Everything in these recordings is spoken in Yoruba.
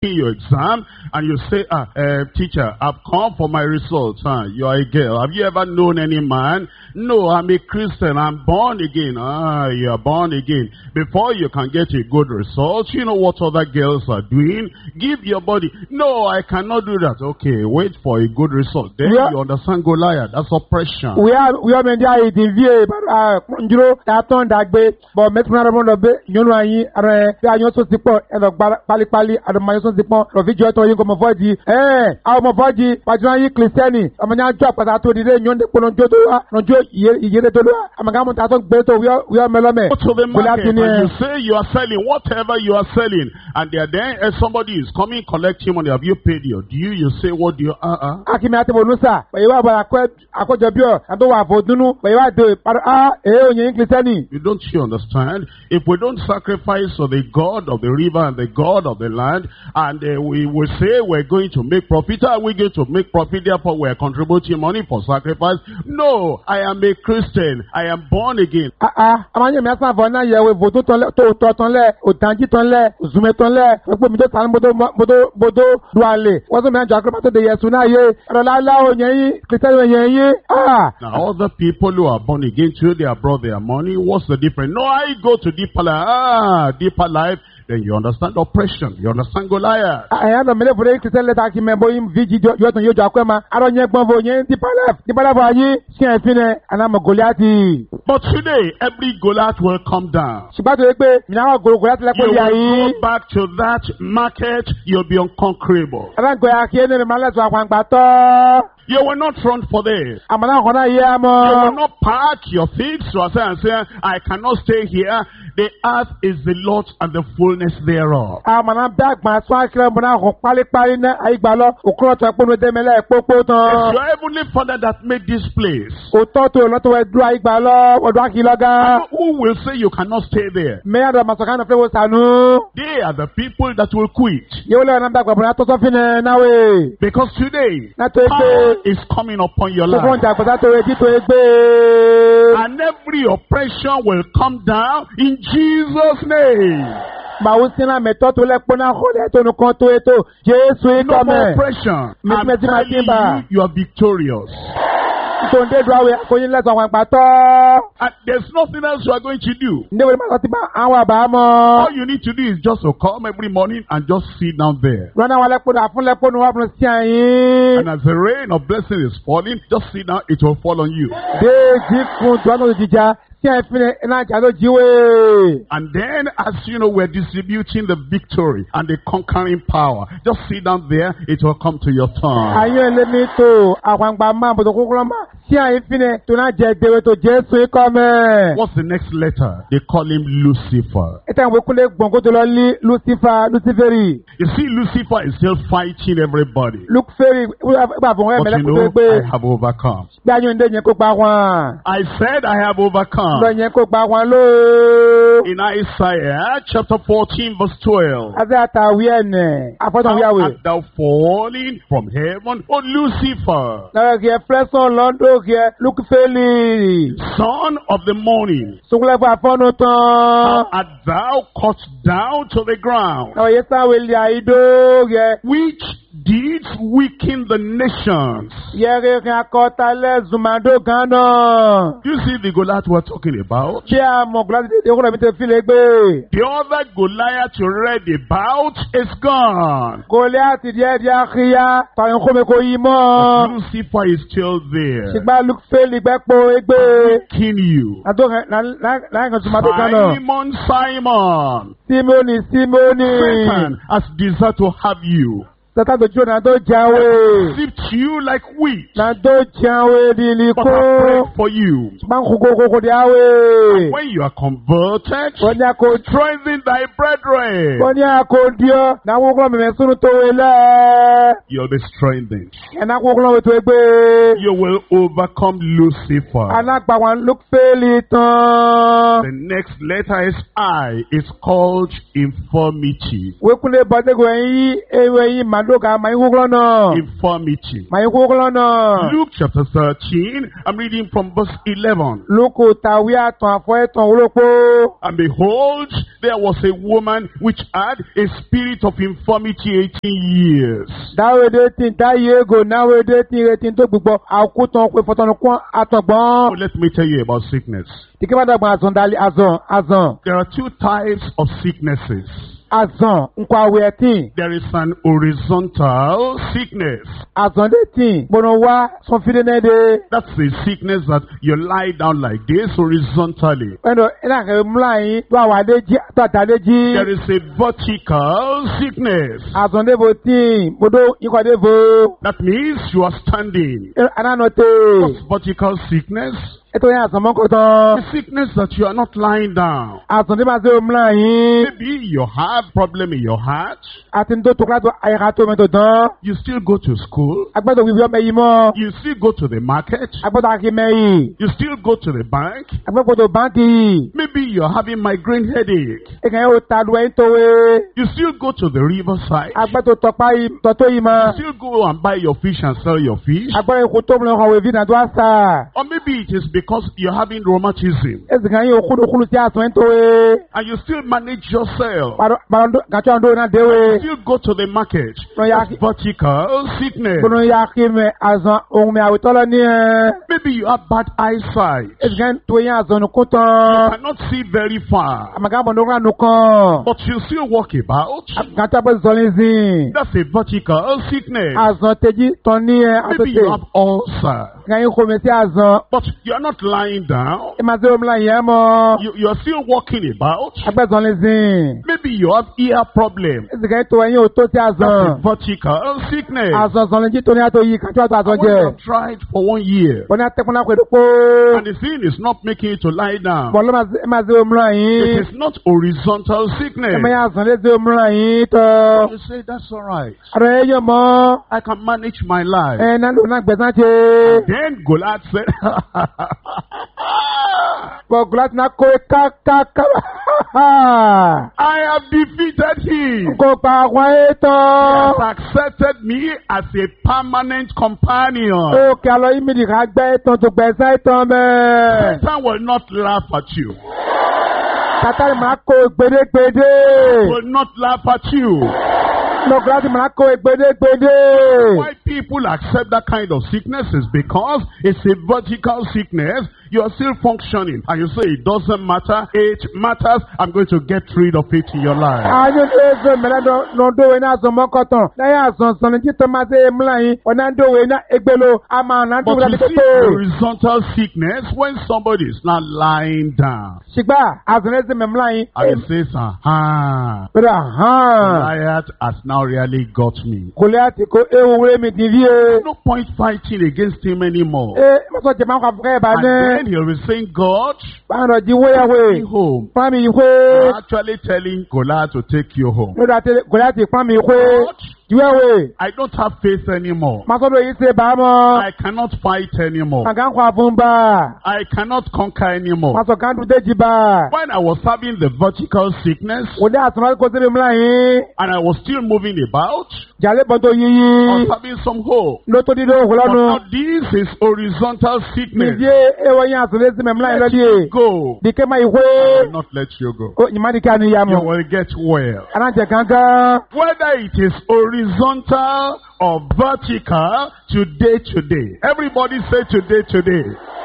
your exam and you say, teacher, I've come for my results. You are a girl. Have you ever known any man? No, I'm a Christian. I'm born again. You are born again. Before you can get a good result, you know what other girls are doing? Give your body. No, I cannot do that. Okay, wait for a good result. Then you understand Goliath. That's oppression. We are media TV, but Juro, Aton Dagbe, but Metman of the Yunuai, and also support and Pali, and my son support of video to you come avoid I'm a body, but you Christiani, I'm a job, but I told you, you no joke, I'm a government, I don't better, we are Melame. To the market, and you say you are selling whatever you are selling, and then somebody is coming, collecting money. Have you paid your due? You say, what do you, Akimati Bonusa, but you have a quadribure, and don't have Vodunu, but you are the Christiani. You don't you understand? If we don't sacrifice to the God of the river and the God of the land, and we will say we're going to make profit, are we going to make profit? Therefore, we're contributing money for sacrifice. No, I am a Christian. I am born again. Now, other people who are born again too, they have brought their money. What's the difference? No, I go to deeper life. Deeper life. Then you understand oppression. You understand Goliath. But today, every Goliath will come down. You will go back to that market. You'll be unconquerable. You will not run for this. You will not park your feet and say, I cannot stay here. The earth is the Lord's and the fullness thereof. It's your heavenly Father that made this place. Who will say you cannot stay there? They are the people that will quit. Because today, power is coming upon your life. And every oppression will come down in Jesus' name. No more oppression. I'm telling you, you are victorious. And there's nothing else you are going to do. All you need to do is just to come every morning and just sit down there. And as the rain of blessing is falling, just sit down, it will fall on you. And then, as you know, we're distributing the victory and the conquering power. Just sit down there, it will come to your tongue. What's the next letter? They call him Lucifer. You see, Lucifer is still fighting everybody. But you know, I have overcome. I said I have overcome. In Isaiah chapter 14 verse 12. How art thou falling from heaven, O Lucifer, son of the morning? How art thou cut down to the ground, which deeds weaken the nations. You see the Goliath we're talking about? The other Goliath you read about is gone. But Lucifer is still there. Weaken you. Simon, Satan has desired to have you. Sift you like wheat, but I pray for you. And when you are converted, strengthen thy brethren. You'll be strengthened. You will overcome Lucifer. The next letter is I. It's called infirmity. mandoka maikuklona. Infirmity. Maikuklona. Luke chapter 13, I'm reading from verse 11. Luku tawia ton afwe ton ulopo. And behold, there was a woman which had a spirit of infirmity 18 years. Dawede tin dayego nawede tin retin to gbogbo akuton pe fotonu kon atogbon. So let me tell you about sickness. Tikibada gba azon dali azon. There are two types of sicknesses. Azon nkwa wetin. There is an horizontal sickness. Azon de tin bono wa son fide ne de. That's a sickness that you lie down like this horizontally. Eno ina ke mlai to awade ji to ataleji. There is a vertical sickness. Azon de botin bodo iko de vo. That means you are standing. Ananote. What's vertical sickness? Eto yan azon moko ton. A sickness that you are not lying down. Azon de ma se mlai. Maybe you have problem in your heart. Atin do tokla to ayra to mento dan. You still go to school. Agbodo wi me yi mo. You still go to the market. Agbodo aki me yi. You still go to the bank. Agbodo banki. Maybe you're having migraine headache. E kan o ta do en to we. You still go to the riverside. Agbodo topa yi to yi ma. You still go and buy your fish and sell your fish. Agbodo ko to mlo ko we vi na do asa. Or maybe it is because you're having rheumatism. E kan yi o kulu ti aso en to we. And you still manage yourself. Barondo gacho ando na de we. You still go to the market. No ya Vertical sickness. bono ya ki me azon ohun me awitolo ni e. Maybe you have bad eyesight. E kan to yan azon ko You ton. cannot see very far. Amaga bondo ra nu kan. But you still walk about. Gacho bo zolizin. That's a vertical sickness. Azon teji ton ni e Maybe you asote. have ulcer. Kan yi ko me si azon. But you're not lying down. E ma se o mla yen mo. You're still walking about. Agbe zolizin. Maybe you have ear problem. E kan to yin o to si That's a azon. vertical sickness. Azon zolizin to ni ato yi kan to And azon when you je. have tried for 1 year, Bona te kuna ko do ko. and the thing is not making you to lie down. Bolo ma se o mla yin. It is not horizontal sickness. E ma ya azon le se o mla yin to. You say, that's all right. Are ye mo. I can manage my life. E na lo na gbesan che. Then Goliath said, Bo glat na ko ka. I have defeated him. Ko pa kwa He eto. has accepted me as a permanent companion. O ke alo imi di ka gbe eton to gbesan eton me. Satan will not laugh at you. Tatari ma ko gbede. Will not laugh at you. No glat ma ko gbede. Why people accept that kind of sickness is because it's a vertical sickness. You are still functioning. And you say, it doesn't matter. It matters. I'm going to get rid of it in your life. Anyo ezo mela no do we na zo mokoton. Na ya zo so ni to ma se mlan ona do we na egbelo ama na do But we you na see to. horizontal sickness when somebody is not lying down. Sigba azone se mlan And he says, aha, Pero aha. Goliath has now really got me. Goliath ko ewu we mi di vie. No point fighting against him anymore. Mo so je ma kwa fure ba And ne. then he'll be saying, God, Ba ro ji we ya take me we. home. Pa mi You're we. actually telling Goliath to take you home. No da te Goliath pa mi we. God, Jiwe we. I don't have faith anymore. Ma so do yi se ba mo. I cannot fight anymore. Ma kan kwa fun ba. I cannot conquer Ma anymore. so kan du deji ba. When I was having the vertical sickness O de asuna ko se mlan and I was still moving about, Jale bon to I was yiyi. having some hope. Lo to di do But hulonu. now this is horizontal sickness. Nidie ewo yin asule si memla Let ilo you di. go. Dike ma I will iwe. not let you go. O nyima dike anu ya You mo. will get well. Ananje gangan. Whether it is horizontal or vertical, today. Everybody say today.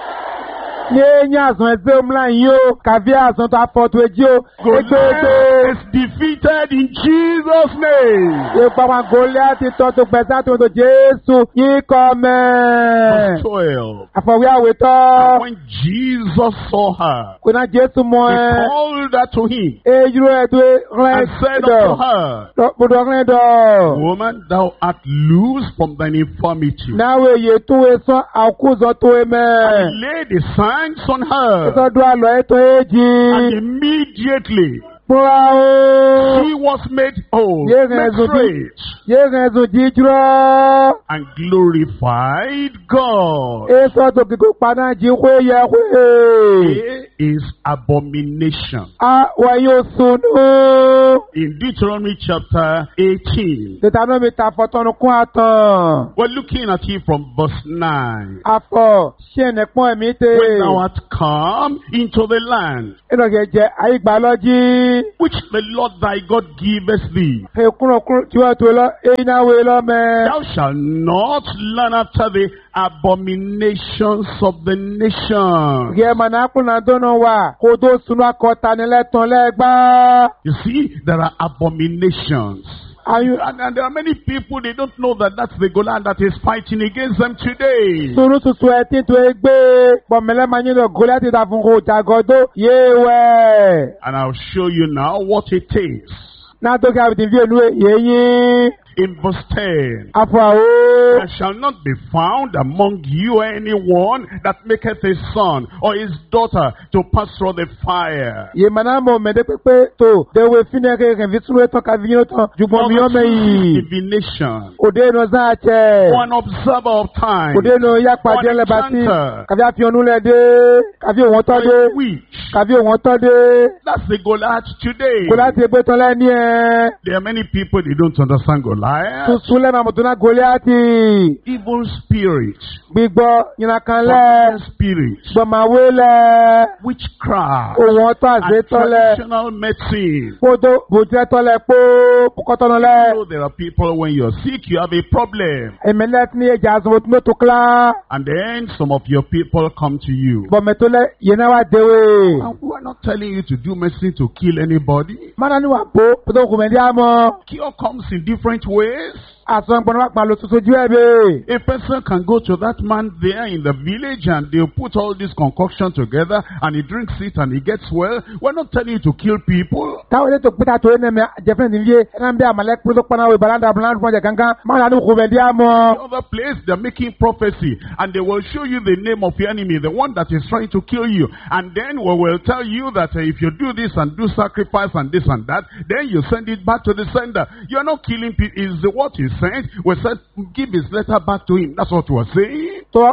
Ni enyi asun ese omla yin o. Kavi asun to afọtu eji o. Goliath is defeated in Jesus' name. Ipa wa Goliath to to gbesa to to Jesu. Yiko Verse me. 12. Afọwi aweto. When Jesus saw her, Kò na Jesu mọ he ẹ. called her to him Ejuru ẹ to and rẹ said unto dọ̀. her, Bodo rẹ dọ̀. Woman, thou art loosed from thine infirmity. Nawe ye to e so akuzo to e me. And laid his hands on her, Ìtọ́jú àlọ́ ètò and èjì. immediately Múra o. she was made whole, Yes, made yes, straight. Yéèkàn ẹ̀sùn jíjúrọ́. and glorified God. Èso tó kíkó paná jí wé yẹ wé. Is abomination. A wà yóò sunú. In Deuteronomy chapter 18, Deuteronomy ta fọ́tọ́nu kún àtàn. we're looking at it from verse 9. Afọ ṣé ẹnẹ̀pọ̀n ẹ̀mí tè. When thou art come into the land Ìrọ̀gẹ̀ jẹ́ àyígbàlọ́jì. which the Lord thy God giveth thee, Èkúrọ̀kúrọ̀ tí wọ́n tó lọ, eyín náà wé lọ́mẹ. thou shalt not learn after the abominations of the nation. Gẹ̀ẹ́mà náà kúnlá dọ́nà wà, kó tó sunú akọta nílẹ̀tàn lẹ́gbàá. You see, there are abominations. Ayú And there are many people, they don't know that that's the Goliath that is fighting against them today. sunú tuntun ẹtí tó e gbé. Bọ̀mẹ́lẹ́ máa ń yín lọ Gòláyátì ta fún kò jàgọ́dọ̀ yéwẹ̀. And I'll show you now what it is. Náà tó kí a bìtì fi ènú yéyín. In verse 10. Afọ àwọ̀. There shall not be found among you anyone that maketh his son or his daughter to pass through the fire. Yèmà náà mọ̀ mẹ́dẹ́ pépé tó. Dèwé fínẹ́ kẹ̀kẹ́ fi súnú ẹ̀tàn kàfi yín tán. Jùgbọ́n mi ọmọ yìí. Divination. Òde inú sáàchẹ̀. One observer of time. Òde inú yápàdé ẹlẹ́bàtì. Kàfi àfihàn lẹ̀ dé. Kàfi òwọ́n tọ́ dé. A witch. Kàfi òwọ́n tọ́ dé. That's the Goliath today. Gòláyátì gbé tán lẹ́ni ẹ̀. There are many people, they don't understand Goliath. Tuntun lẹ́nu àmọ̀túnná Gòláyátì. Evil spirit. Gbígbọ́ yìnyínkanlẹ̀. Forbidden spirit. Gbọ̀màwélẹ̀. Witchcraft. Òwọ́n tọ́ And àṣetọ́lẹ̀. traditional medicine. Kódó bòtẹ́ tọ́lẹ̀ pó kọ́tọ́nulẹ̀. So there are people, when you're sick, you have a problem. Èmẹ́lẹ́ tí ní ẹja àzọ̀wò tó tó kílá. And then some of your people come to you. Bọ̀mẹ̀tọ́lẹ̀ yẹn náà wá déwé. And we're not telling you to do medicine to kill anybody. Mọ́nà ni wà pó pẹ̀tọ́ kùmẹ̀dí àmọ́. Cure comes in different ways. Àsọ̀ ìpọ̀nà wà pàlọ́ tuntun jú ẹ̀ bẹ́ẹ̀. A person can go to that man there in the village and they'll put all this concoction together and he drinks it and he gets well. We're not telling you to kill people. Táwọn ilé tó pété àtò ẹnẹ̀mẹ̀ jẹ́fẹ́ ní ilé ẹ̀nà bí àmàlẹ́ pẹ̀lú pọ̀nà wẹ̀ bàlándà bàlándà fún ọjà kankan. Mọ́nà ni kùmẹ̀dí àmọ́. The other place, they're making prophecy and they will show you the name of your enemy, the one that is trying to kill you. And then we will tell you that if you do this and do sacrifice and this and that, then you send it back to the sender. You're not killing people. Is what he sent. We said, give his letter back to him. That's what we're saying. Tó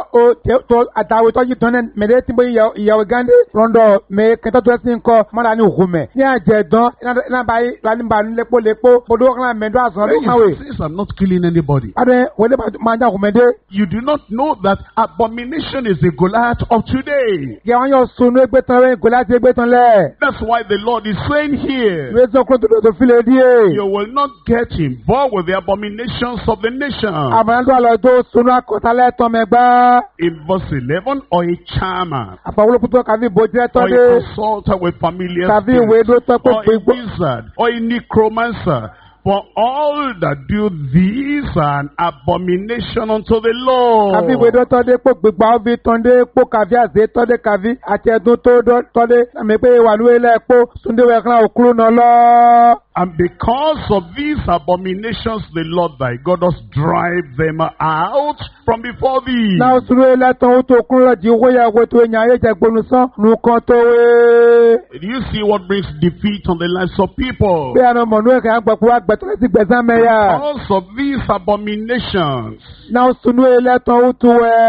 àtàwé tó yí tán mẹ́lẹ́ tí bóyá ìyàwó gánde rọ́ndọ̀ mẹ́ kẹtọ́ tó ẹsìn kọ́ mọ́nà ni òkùnmẹ̀. Ní àjẹ̀dán iná báyìí lánìbà lépo bodò kan mẹ́dọ́ àsán ló kàwé. Says, I'm not killing anybody. Adé wọlé máa ń jà òkùnmẹ̀ dé. You do not know that abomination is the Goliath of today. Gẹ̀ wọ́n yọ sunu ẹgbẹ́ tán rẹ̀ Gòláyátì ẹgbẹ́ tán lẹ̀. That's why the Lord is saying here, Ìwé sọ́kúrò tó fílẹ̀ díẹ̀. you will not get involved with the abominations of the nation. Àbànádọ́ àlọ́ tó sunu àkọsálẹ̀ tán mẹ́gbá. In verse 11, or a charmer, Àpàwọ́lọ́kùtọ̀ kàfi bòjẹ́ tọ́ or dé. a consulter with familiar Kàfi ìwé spirits, dó tọ́ pé or a gbogbo. wizard, or a necromancer. For all that do these are an abomination unto the Kàfi ìwé Lord. dó tọ́ dé pé gbogbo àwọn fi tán dé pé kàfi àṣẹ tọ́ dé kàfi àti ẹ̀dùn tó tọ́ dé. Àmì pé wà lóye lẹ́ẹ̀pọ̀ Súndéwẹ̀ kan òkúrú náà lọ. And because of these abominations, the Lord thy God does drive them out from before thee. Náà Súndéwẹ̀ lẹ́tàn ó tó kúrú lọ jí owó yẹ wo tó yàn ayé jẹ gbónúsán nùkan tó wé. Do you see what brings defeat on the lives of people? Bí àná mọ̀nú ẹ̀ka àgbẹ̀kú àgbẹ̀tọ́lẹ̀ sí gbẹ̀sán mẹ́yà. Because of these abominations. Náà Súndéwẹ̀ lẹ́tàn ó tó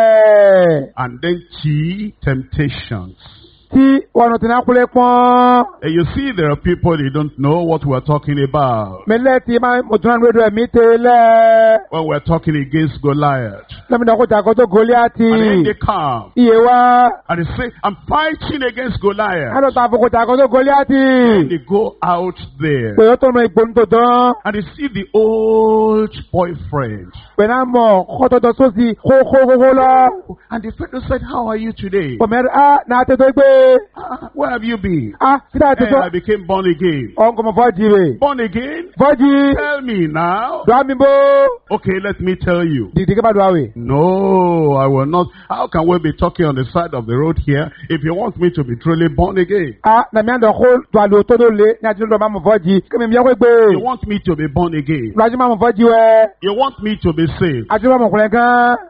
wẹ̀. And then temptations. Tí ọ̀nà tí náà kúlẹ̀ pọ́n. And you see, there are people, they don't know what we're talking about. Mẹ́lẹ́ tí máa mọ̀tún náà lórí ẹ̀mí tẹ́lẹ̀. When we're talking against Goliath. Lẹ́mìnà kó jàgọ́ tó Gòláyátì. And then they come Iye wá. and they say, I'm fighting against Goliath. Àlọ́ tó àfọkò jàgọ́ tó Gòláyátì. They go out there Pè ó tó mọ ìgbóni tó dán. and they see the old boyfriend. Pè náà mọ̀ kọ́tọ̀tọ̀ sósì kókókókó lọ. And the fellow said, how are you today? Pọ̀mẹ́rẹ́ á náà tẹ́ tó gbé. Where have you been? Sídà tẹ́ tó. I became born again. Ọ̀nkọ̀mọ̀ fọ́jì rè. Born again? Fọ́jì. Tell me now. Dùn ámi bó. Okay, let me tell you. Dìdì kí bá dùn áwè. No, I will not. How can we be talking on the side of the road here if you want me to be truly born again? Nàmí àndọ̀ kó dùn àlò tó ló lé ní àti lọ́dọ̀ máa mọ̀ fọ́jì. Kí mi yẹ́wé gbé. You want me to be born again? Lọ́jọ́ máa mọ̀ fọ́jì wẹ̀. You want me to be saved? Àti lọ́mọ̀ kùnrin kan.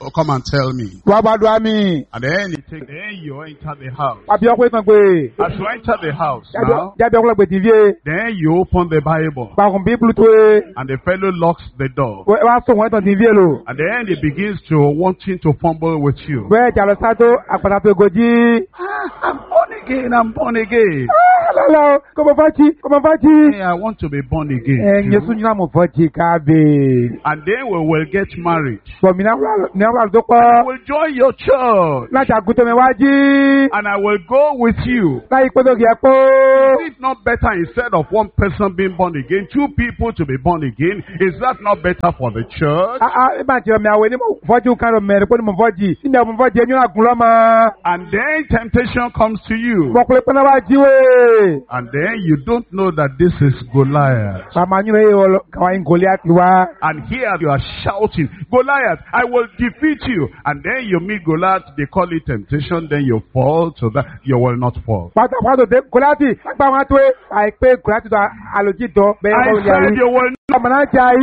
come and tell me. Wà á gbàdúrà mi. And then you enter the house. Àbí ọkùnrin kan pé. As you enter the house now, Jáde ọkùnrin pé tìvie. then you open the Bible. Pàkùn bíbélù tó e. And the fellow locks the door. Wá sọ wọn tán tìvie lò. And then he begins to wanting to fumble with you. Bẹ́ẹ̀ jàlọ sátó àpàtà tó gojì. I'm born again, I'm born again. Lọ́lọ́ kọ́mọ fàájì. Hey, I want to be born again. Ẹ̀yin Yéṣu ní àmọ̀ fọ́jì káàbè. And then we will get married. Bọ̀mí náà wà lọ́dọ́ I pọ̀. will join your church. Láti àgùntàn mi wájú. And I will go with you. Láyé pẹ́tọ́ kìí ẹ pọ́. Is it not better instead of one person being born again, two people to be born again? Is that not better for the church? Ibà tí ọmọ àwọn onímọ̀ fọ́jú kan lọ mẹ́rin pé ní mo fọ́jì. Ní ọmọ fọ́jì ẹni àgùn lọ́mọ. And then temptation comes to you. Mọ̀kùnrin pẹ́ náà wá jíwé. And then you don't know that this is Goliath. Màmá yín rẹ̀ yóò kàwá yín Goliath wá. And here you are shouting, Goliath, I will defeat you. And then you meet Goliath, they call it temptation, then you fall to that. You will not fall. Pátápátá dé Goliath lágbà wọn tó àìpé Goliath tó àlòjì dán bẹ́ẹ̀ I bá said you will not, ọmọ náà jà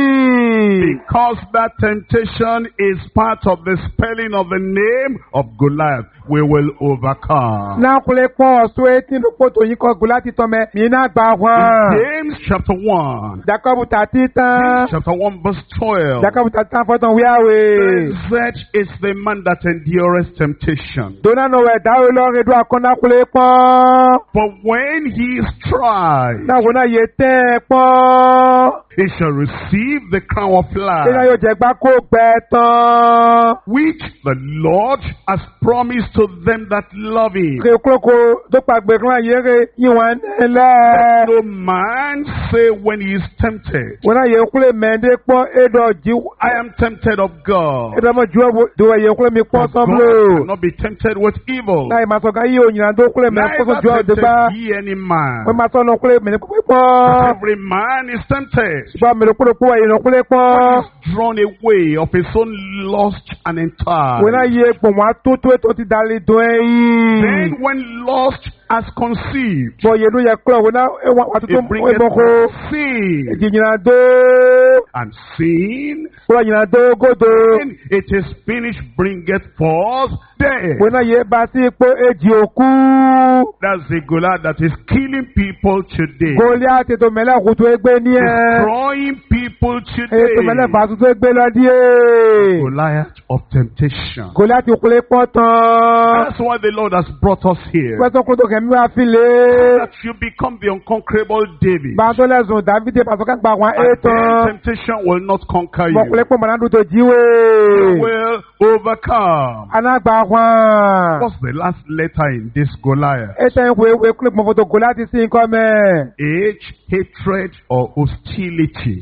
yìí. because that temptation is part of the spelling of the name of Goliath. We will overcome. Náà kúlẹ̀ pọ̀ ọ̀ṣọ́ etí ló pọ̀ tó yín kọ́ Goliath tọ́mẹ mí náà gbà wọ́n. James chapter 1. Jacob tàtí tán. Chapter 1 verse 12. Jacob tàtí tán fọ́tàn wíyáwé. Blessed is the man that endureth temptation. Dona no we dawo lọ́rin dún akọ́nà kúlẹ̀ pọ́n. For when he is tried, Náà wọ́n náà yé tẹ́ ẹ pọ́n. he shall receive the crown of Ṣé náà life, yóò jẹ́ gbá kó gbẹ tán? which the Lord has promised to them that love him. Kè kúròkó tó pàgbé kan àyèrè yíwọ̀n nílẹ̀. No man say when he is tempted, Wọ́n náà yẹ kúlẹ̀ mẹ́ndé pọ́n édọ̀ jí. I am tempted of God. Édọ̀ mọ̀ ju ọ̀bọ̀ yẹ kúlẹ̀ mi pọ́n For sán God blo. cannot be tempted with evil. Náà ìmọ̀ sọ̀kan yí òyìnbó tó kúlẹ̀ mẹ́ kó Neither ju ọ̀dọ̀ gbá. tempted ye any man. Wọ́n máa sọ̀nà kúlẹ̀ mẹ́ndé pọ́n. Every man is tempted, Ṣùgbọ́n mẹ́ndé kúlẹ̀ pọ́n ẹ̀yìn náà kúlẹ̀ pọ́n. but is drawn away of his own lust and Wọ́n náà enticed. yẹ pọ̀ wọ́n á tó tó ètò ti dalẹ̀ dùn ẹ̀yìn. Then when lust has conceived, Bọ̀ yẹnu yẹ kúlẹ̀ wọ́n náà wà tuntun it bringeth ẹ̀bọ̀kọ́. sin, Ìjìnà dó. and sin, Kúlẹ̀ ìjìnà dó gòdò. when it is finished, bringeth forth death. Wọ́n náà yẹ bá sí ipò èjì òkú. That's the Goliath that is killing people today, Goliath ètò mẹ́lẹ̀ kùtù ẹgbẹ́ ní ẹ̀. destroying people Ètò mẹ́lẹ̀ today. fàtútù ẹgbẹ́ lọ díẹ̀. Goliath of temptation. Goliath kúlẹ̀ pọ̀ tán. That's why the Lord has brought us here, Pẹ́sọ́ kúrò tó kẹ̀mí wá fi lé. that you become the unconquerable David. Bàtọ́ lẹ́sùn Dávidi pàṣọ ká gba àwọn And then ètò. temptation will not conquer Bọ̀ you. kúlẹ̀ pọ̀ mọ̀nàdù tó You jíwé. will overcome. Anágbà wọn. What's the last letter in this Goliath? Ètò ìwé kúlẹ̀ pọ̀ fọ́tò Goliath sí nǹkan mẹ́. Age, hatred, or hostility?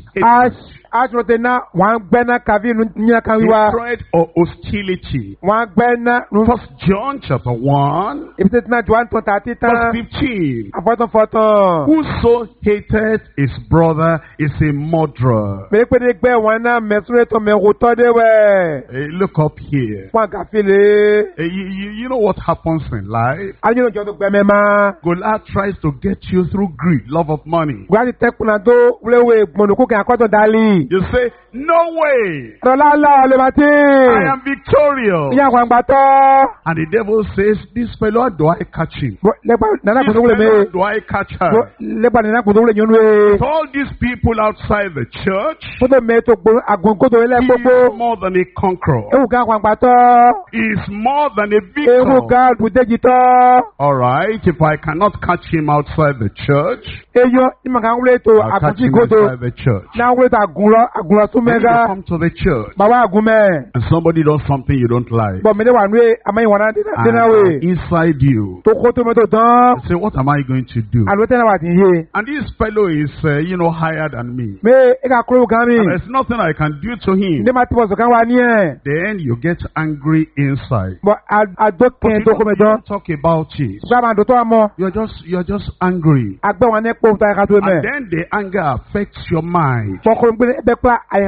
Aṣọ́tẹ̀ náà wọ́n gbẹ́ná kàbí ní kan wíwá. Hatred or hostility? Wọ́n gbẹ́ná. First John chapter 1, Ìbísẹ̀ tí náà jù wá ń tún tàtí verse tán. 15. Àfọ́tọ̀fọ́tọ̀. Whoso hateth his brother is a murderer. Mèépédé gbẹ́ wọn náà mẹ́sùrẹ́ tó mẹ́kù tọ́ dé wẹ̀. Hey, look up here. Wọ́n gàfilé. Hey, you know what happens in life? Ayélujára jọ tó gbẹ́mẹ́ máa. Goliath tries to get you through greed, love of money. Gúláàtì tẹ́kùnà tó wúléwé gbọ̀nùkú kí akọ́tọ̀ dálì. You say, no way, Rọ̀lálá ọlẹ́bàtí. I am victorious. Ìyá àwọn àgbà tọ́. And the devil says, this fellow, how do I catch him? Lẹ́gbà nánà This kùtù wúlé fellow, how mẹ́. do I catch her? Lẹ́gbà nánà kùtù wúlé yónú ẹ̀. With all these people outside the church, Fótó mẹ́ tó àgùnkótó ilẹ̀ he gbogbo. is more than a conqueror. Ewu ká àwọn àgbà tọ́. He is more than a Ewu victor. ká àdùdéjì tọ́. All right, if I cannot catch him outside the church, Eyọ ìmọ̀ kan wúlé tó I'll catch àgùntí him kótó. inside the church. Náà wúlé tó àgùnlọ When you súnmẹ́gá. come to the church Bàbá àgùnmẹ́. and somebody does something you don't like, Bọ̀ mi ní wà nú ẹ̀ àmọ́ ìwọ̀n náà dínà and wẹ̀. inside you, Tó kó tó mẹ́tò tán. you say, what am I going to do? Àlùtẹ́ náà wà tí ń yé. And this fellow is, higher than me. Mẹ́ ẹ ká kúrò gan mi. And there's nothing I can do to him. Ndé máa ti bọ̀ sọ̀kan wá ní ẹ̀. Then you get angry inside. Bọ̀ àdókè You tó kó mi dán. don't talk about it. Gbá máa dòtó àmọ́. You're just angry. Àgbẹ̀ wọn ní pò tó àyíká tó mẹ́. And then the anger affects your mind. Bọ̀kọ̀ gbé ẹgbẹ́ pa àyíká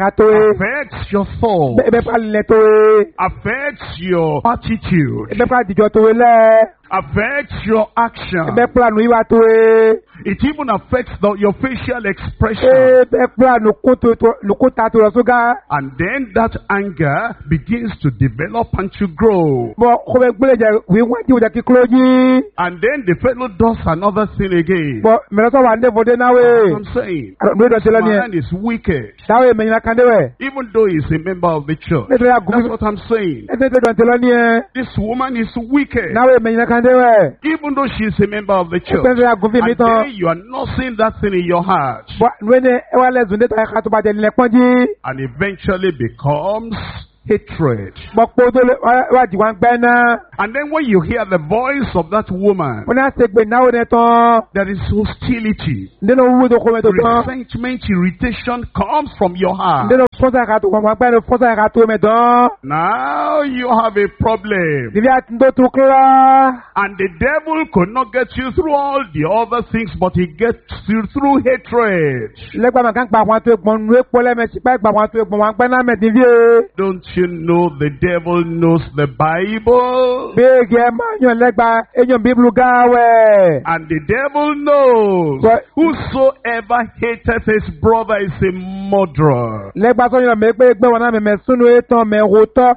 tó e. affects your thought, Ebe pa lẹ tó e. affects your attitude, Ebe pa dìjọ tó e lẹ. affects your action. Ebe pa nu ìwà tó e. It even affects your facial expression. Ebe pa nukuta tó lọ sóga. And then that anger begins to develop and to grow. Bọ̀ kò bẹ gbélé jẹ wíwọ́n tí o jẹ kí kúló jí. And then the fellow does another thing again. Bọ̀ mẹ̀rẹ̀sọ̀ wà ní fòdé náà wẹ̀. I'm saying, Àdúgbò this ìdọ̀tí lọ ni ẹ̀. man is wicked. Táwọn èèmẹ̀ yìí náà kàndé wẹ̀. Even though he's a member of the church. Nítorí That's àgùnfin. what I'm saying. Ẹ̀sẹ̀ ìdọ̀tí lọ ni ẹ̀. This woman is wicked. Náwọn èèmẹ̀ yìí náà kàndé wẹ̀. Even though she's a member of the church. Ẹ̀sẹ̀ àgùnfin mi And tán. then you are nursing that thing in your heart. Bọ̀ nwene ẹwà lẹ́sùn dé tọ́ ẹ̀ka tó bá jẹ nílẹ̀ pọ́njí. And eventually becomes hatred. Bọ̀ kpó tó lé wá jì wá ń gbẹ́ náà. And then when you hear the voice of that woman, Wọ́n náà ṣe gbé náwó ní tán. there is hostility. Ndéna wúwo tó kọ́ mẹ́tò tán. Resentment, irritation comes from your heart. Ndéna fọ́nsá ẹ̀ka tó wọ́n gbẹ́ ní fọ́nsá ẹ̀ka tó mẹ́tọ́. Now you have a problem. Níbi àti tó tó kíra. And the devil could not get you through all the other things, but he gets you through hatred. Lẹ́gbàá màkà ń pa àwọn àti ẹ̀gbọ́n nù ẹ̀pọ̀ lẹ́mẹ̀sì pẹ́ gbà àwọn àti ẹ̀gbọ́n wọn gbẹ́ náà mẹ́tì fíye. Don't you know the devil knows the Bible? Béègì ẹ̀ máa yàn lẹ́gbàá ẹ̀yàn bíbélù gáwẹ̀. And the devil knows But- whosoever hateth his brother is a murderer. Lẹ́gbàá sọ́yìn mẹ́ pé gbẹ́ wọn náà mẹ́mẹ́ súnú ètò mẹ́wò tọ́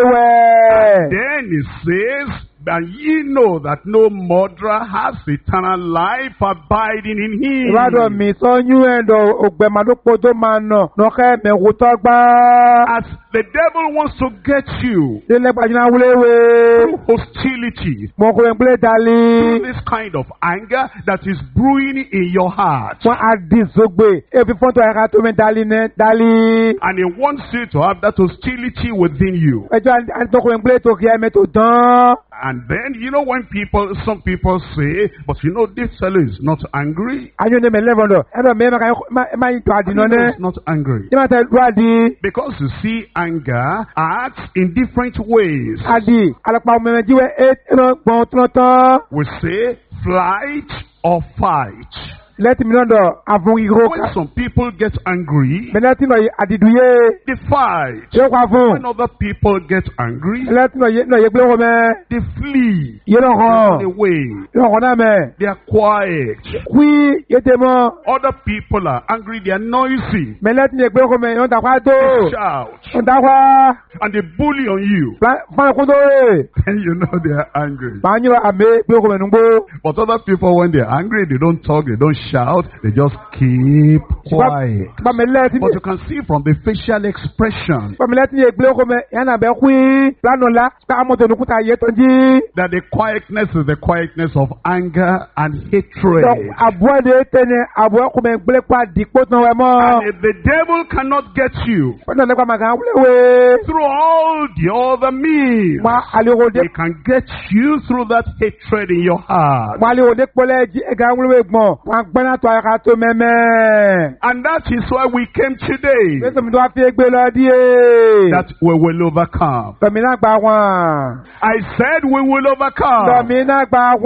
déwẹ̀. Then he says, and ye know that no murderer has eternal life abiding in him. Ìbádọ̀ mi sọ́yún ẹ̀dọ̀ ògbẹ̀màdókò tó máa nà lọ́kẹ́ mẹ́wò tọ́ gbá. As the devil wants to get you Ṣé lẹ́gbàá jìnnà wúléwé? through hostility, Mo kò ń gbélé dalí. through this kind of anger that is brewing in your heart. Wọ́n á di zogbe. Ebi fọ́ntò ẹ̀ka tó mi dalí ní dalí. And he wants you to have that hostility within you. Ẹjọ́ àtọ́kùnrin gbélé tó kí ẹ̀mẹ́ tó dán. And then, you know, when some people say, but you know, this fellow is not angry. Ayọ̀ ní mẹ́lẹ́ fọ́ntò. Ẹ̀rọ mi máa ń tọ́ àdìnà ní. He's not angry. Ní máa tẹ lu àdì. Because you see, anger acts in different ways. Àdì alùpàá mẹ́mẹ́ jíwẹ́ ẹ̀rọ gbọ̀n tó tán. We say flight or fight. Lẹ́tì mi náà dọ̀ àfún ìró When ká. some people get angry, Mẹ́lẹ́tì náà àdìdúyé. they fight. Yóò kọ́ fún. When other people get angry, Mẹ́lẹ́tì náà yẹ gbé wọ́n mẹ́. they flee. Yé náà They hàn. run away. Yóò hàn náà mẹ́. They are quiet. Kúí yé tẹ mọ́. Other people are angry. They are noisy. Mẹ́lẹ́tì yẹ gbé wọ́n mẹ́. Yóò dàkwá tó. They shout. Yóò dàkwá. And they bully on you. Fáwọn kún tó rè. And you know they are angry. Màá yín àmì gbé wọ́n mẹ́ nùgbó. But other people, when they're angry, they don't talk, they don't shout, they just keep quiet. Bá mẹ́lẹ́tì But you can see from the facial expression Pamilẹ́tì yẹ gbé wọ́n mẹ́. Yánà bẹ́ kúí. Lánàá la. Ká mọ́tò nùkúta yẹ tó jí. that the quietness is the quietness of anger and hatred. Àbúrò de tẹ́ni àbúrò kò mẹ́ gbélé pa dìpọ̀ tán wẹ̀ mọ́. And if the devil cannot get you Wọ́n náà lẹ́kọ̀ọ́ màkà wúléwé. through all the other means, Mọ àlehò dé. he can get you through that hatred in your heart. Mọ àlehò dé kpọ́lẹ́ jí ẹ̀ka wúléwé gbọ̀n. Wọ́n gbẹ́nà tó ẹ̀ka tó mẹ́mẹ́. And that is why we came today, Bẹ́sẹ̀ mi tó wá fi gbé lọ díẹ̀. that we will overcome. Tọ̀mí náà gba wọn. I said we will overcome. Tọ̀mí náà gba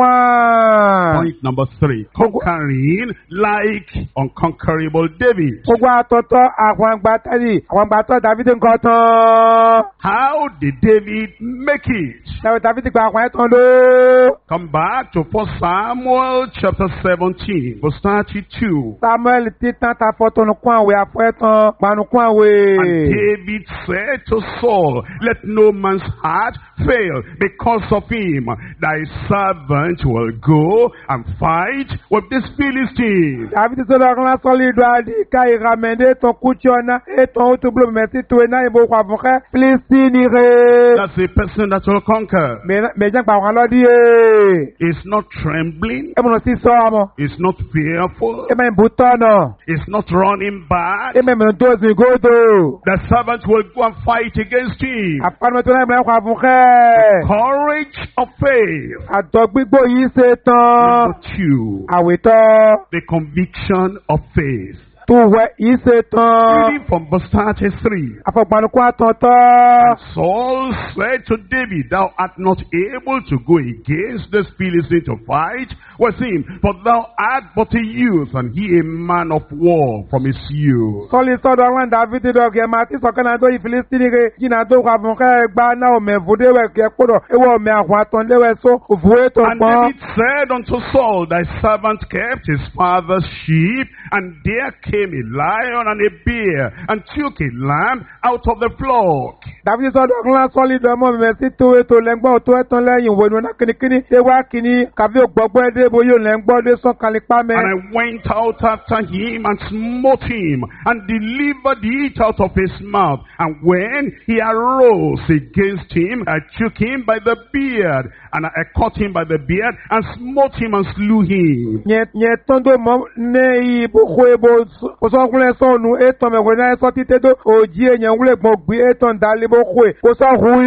wọn. Point number 3, conquering like unconquerable David. Gbogbo àtọ̀tọ̀ àwọn àgbà tẹ́lẹ̀ àwọn àgbà tọ́ Dàvídì nǹkan tán. How did David make it? Ṣé Dàvídì gba àwọn ẹ̀tàn ló? Come back to 1 Samuel chapter 17, verse 32. Samuel títàn ta fọ́tọ̀nù kún àwẹ̀ àfọ́ ẹ̀tàn panu kún àwẹ̀. And David said to Saul, let no man's heart fail because of him. Thy servant will go and fight with this Philistine. Dàvídì sọ̀rọ̀ ọ̀run lásán lè dọ̀ àdì ká ìràmẹ̀dẹ́ tán kúchí ọ̀nà ètò ó tún bùrọ̀ mẹ́sì tó iná ìbò pàfọ́kẹ́ Fílístínì rẹ̀. That's the person that will conquer. Mẹ̀jẹ̀ pa àwọn lọ́dí yé. He's not trembling. Ẹ̀mọ̀nà sí sọ ọmọ. He's not fearful. Ẹ̀mẹ̀ ìbú tọ̀nà. He's not running back. Ẹ̀mẹ̀ mìíràn tó sì gòdò. The servant will go and fight against him. Àpamọ́tò náà ìmọ̀lẹ́ pàfọ́kẹ́. Courage of faith. Àtọ̀ gbígbó yìí ṣe tán. Number 2, Àwètọ́. the conviction of faith. tó wẹ̀ ìṣe tán. Reading from verse 33. Àfọ̀gbànukú àtọ̀tọ̀. Saul said to David, thou art not able to go against this Philistine to fight with him, for thou art but a youth, and he a man of war from his youth. Sọ́lì sọ́dọ̀ àwọn Dàvídì dọ̀gẹ̀ máa ti sọ̀kan náà tó ìfìlísítìnì rẹ̀ jìnnà tó kọ àfọ̀nkẹ́ gba náà ọ̀mẹ̀ fúdéwẹ̀ kẹ́ kúrò ewé ọ̀mẹ̀ àwọn àtọ̀ndéwẹ̀ só òfúwé tó And pọ́n. David said unto Saul, thy servant kept his father's sheep, and there came a lion and a bear, and took a lamb out of the flock. Dàvídì sọ́dọ̀ ńlá sọ́lì dọ̀mọ́ mẹ́sì tó ètò lẹ́ngbọ́n tó ẹ̀tàn lẹ́yìn wo ìwé náà kìnnìkìnnì ṣé wá kìnnì kàbí ògbọ́gbọ́ ẹ̀dẹ́ bóyá lẹ́ngbọ́n dé sọ́n kàlípà mẹ́. And I went out after him and smote him, and delivered it out of his mouth. And when he arose against him, I took him by the beard, and I caught him by the beard, and smote him and slew him. Nye tondo mo ne ibo kwebo koso kule sonu eton me wena so titedo oji enyan wule gbon gbe eton dalibo kwe koso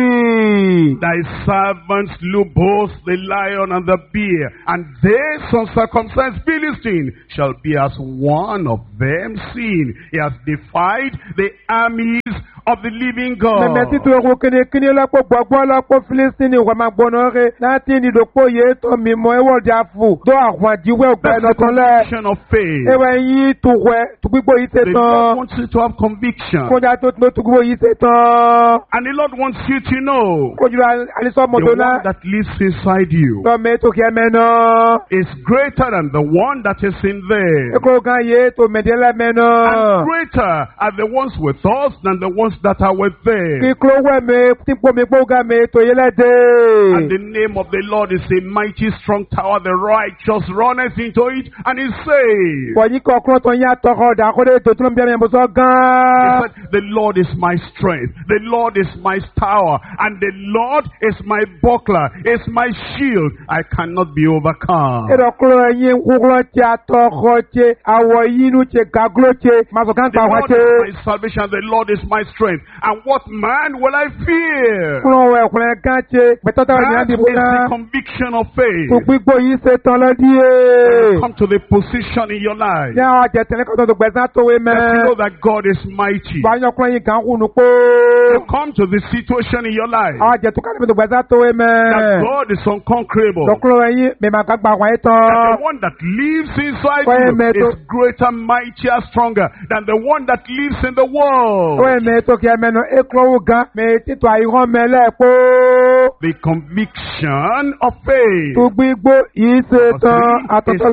hui. Thy servants slew both the lion and the bear, and this uncircumcised Philistine shall be as one of them, seeing he has defied the armies of the living God. Mẹ́mẹ́ títú ẹ̀kọ́ kìnnìkìnnì lọ́pọ̀ gbọ́gbọ́ lọ́pọ̀ Fílísítínì wà máa gbọ́nà rẹ̀ láti ìdòpọ̀ yìí tó mímọ́ ẹwọ́ ọjà fò tó àwọn àjíwẹ́ ọ̀gbà That's the ẹ̀nàkan lẹ̀. conviction of faith. Ẹwẹ́ yìí tó wẹ̀ tó gbígbó yìí ṣe The tán. Lord wants you to have conviction. Kódà tó gbígbó yìí ṣe tán. And the Lord wants you to know Kójú àlìsọ́ the mọ̀tò náà. one that lives inside you Tọ́mẹ́ tó kí ẹ mẹ́nà. is greater than the one that is in there. Ẹ̀kọ́ kan yìí tó mẹ̀dẹ́lẹ̀ mẹ́nà. And greater are the ones with us than the ones that are with them. Kíkúrò wẹ̀ mi tí pomi gbóga mi tó yẹ lẹ́dẹ̀. And the name of the Lord is a mighty strong tower. The righteous runneth into it and is saved. Bọ̀yì kọ̀ọ̀kan tó yẹ àtọkọ̀ dàkúrẹ́ ètò tí wọ́n bí ẹni bó sọ He gan. said, the Lord is my strength. The Lord is my tower. And the Lord is my buckler, is my shield. I cannot be overcome. Ìdọ̀kúrò ẹ̀yìn kúkúrò tí àtọkọ̀ tí àwọ̀ yínú tí gàgúrò tí màsọ̀kan The kà wá Lord tí. is my salvation. The Lord is my strength. And what man will I fear? Kúrò wẹ̀ kúrò kan tí gbẹ̀tọ́tọ̀ That ìyá is dìbò náà. the conviction of faith. Tó gbígbó yìí ṣe tán lọ́díyẹ. Come to the position in your life Ní àwọn àjẹtẹ̀lẹ́ kan tó gbẹ̀sán tó wé that you mẹ́. know that God is mighty. Báyọ̀kúrò yìí kan kùnú pé. Come to the situation in your life Àwọn àjẹtùkọ́ tó gbẹ̀sán tó wé that mẹ́. God is unconquerable. Dọ̀kúrò ẹ̀yìn mímọ̀ kan gbà wọ́n That tán. the one that lives inside Wait a you minute. is greater, mightier, stronger than the one that lives in the world. Wọ́n mi tó kí ẹ mẹ́nu ékúrò gan mi títọ́ àyíwọ́n mẹ́lẹ̀ pé. The conviction of faith Tó gbígbó yìí ṣe tán.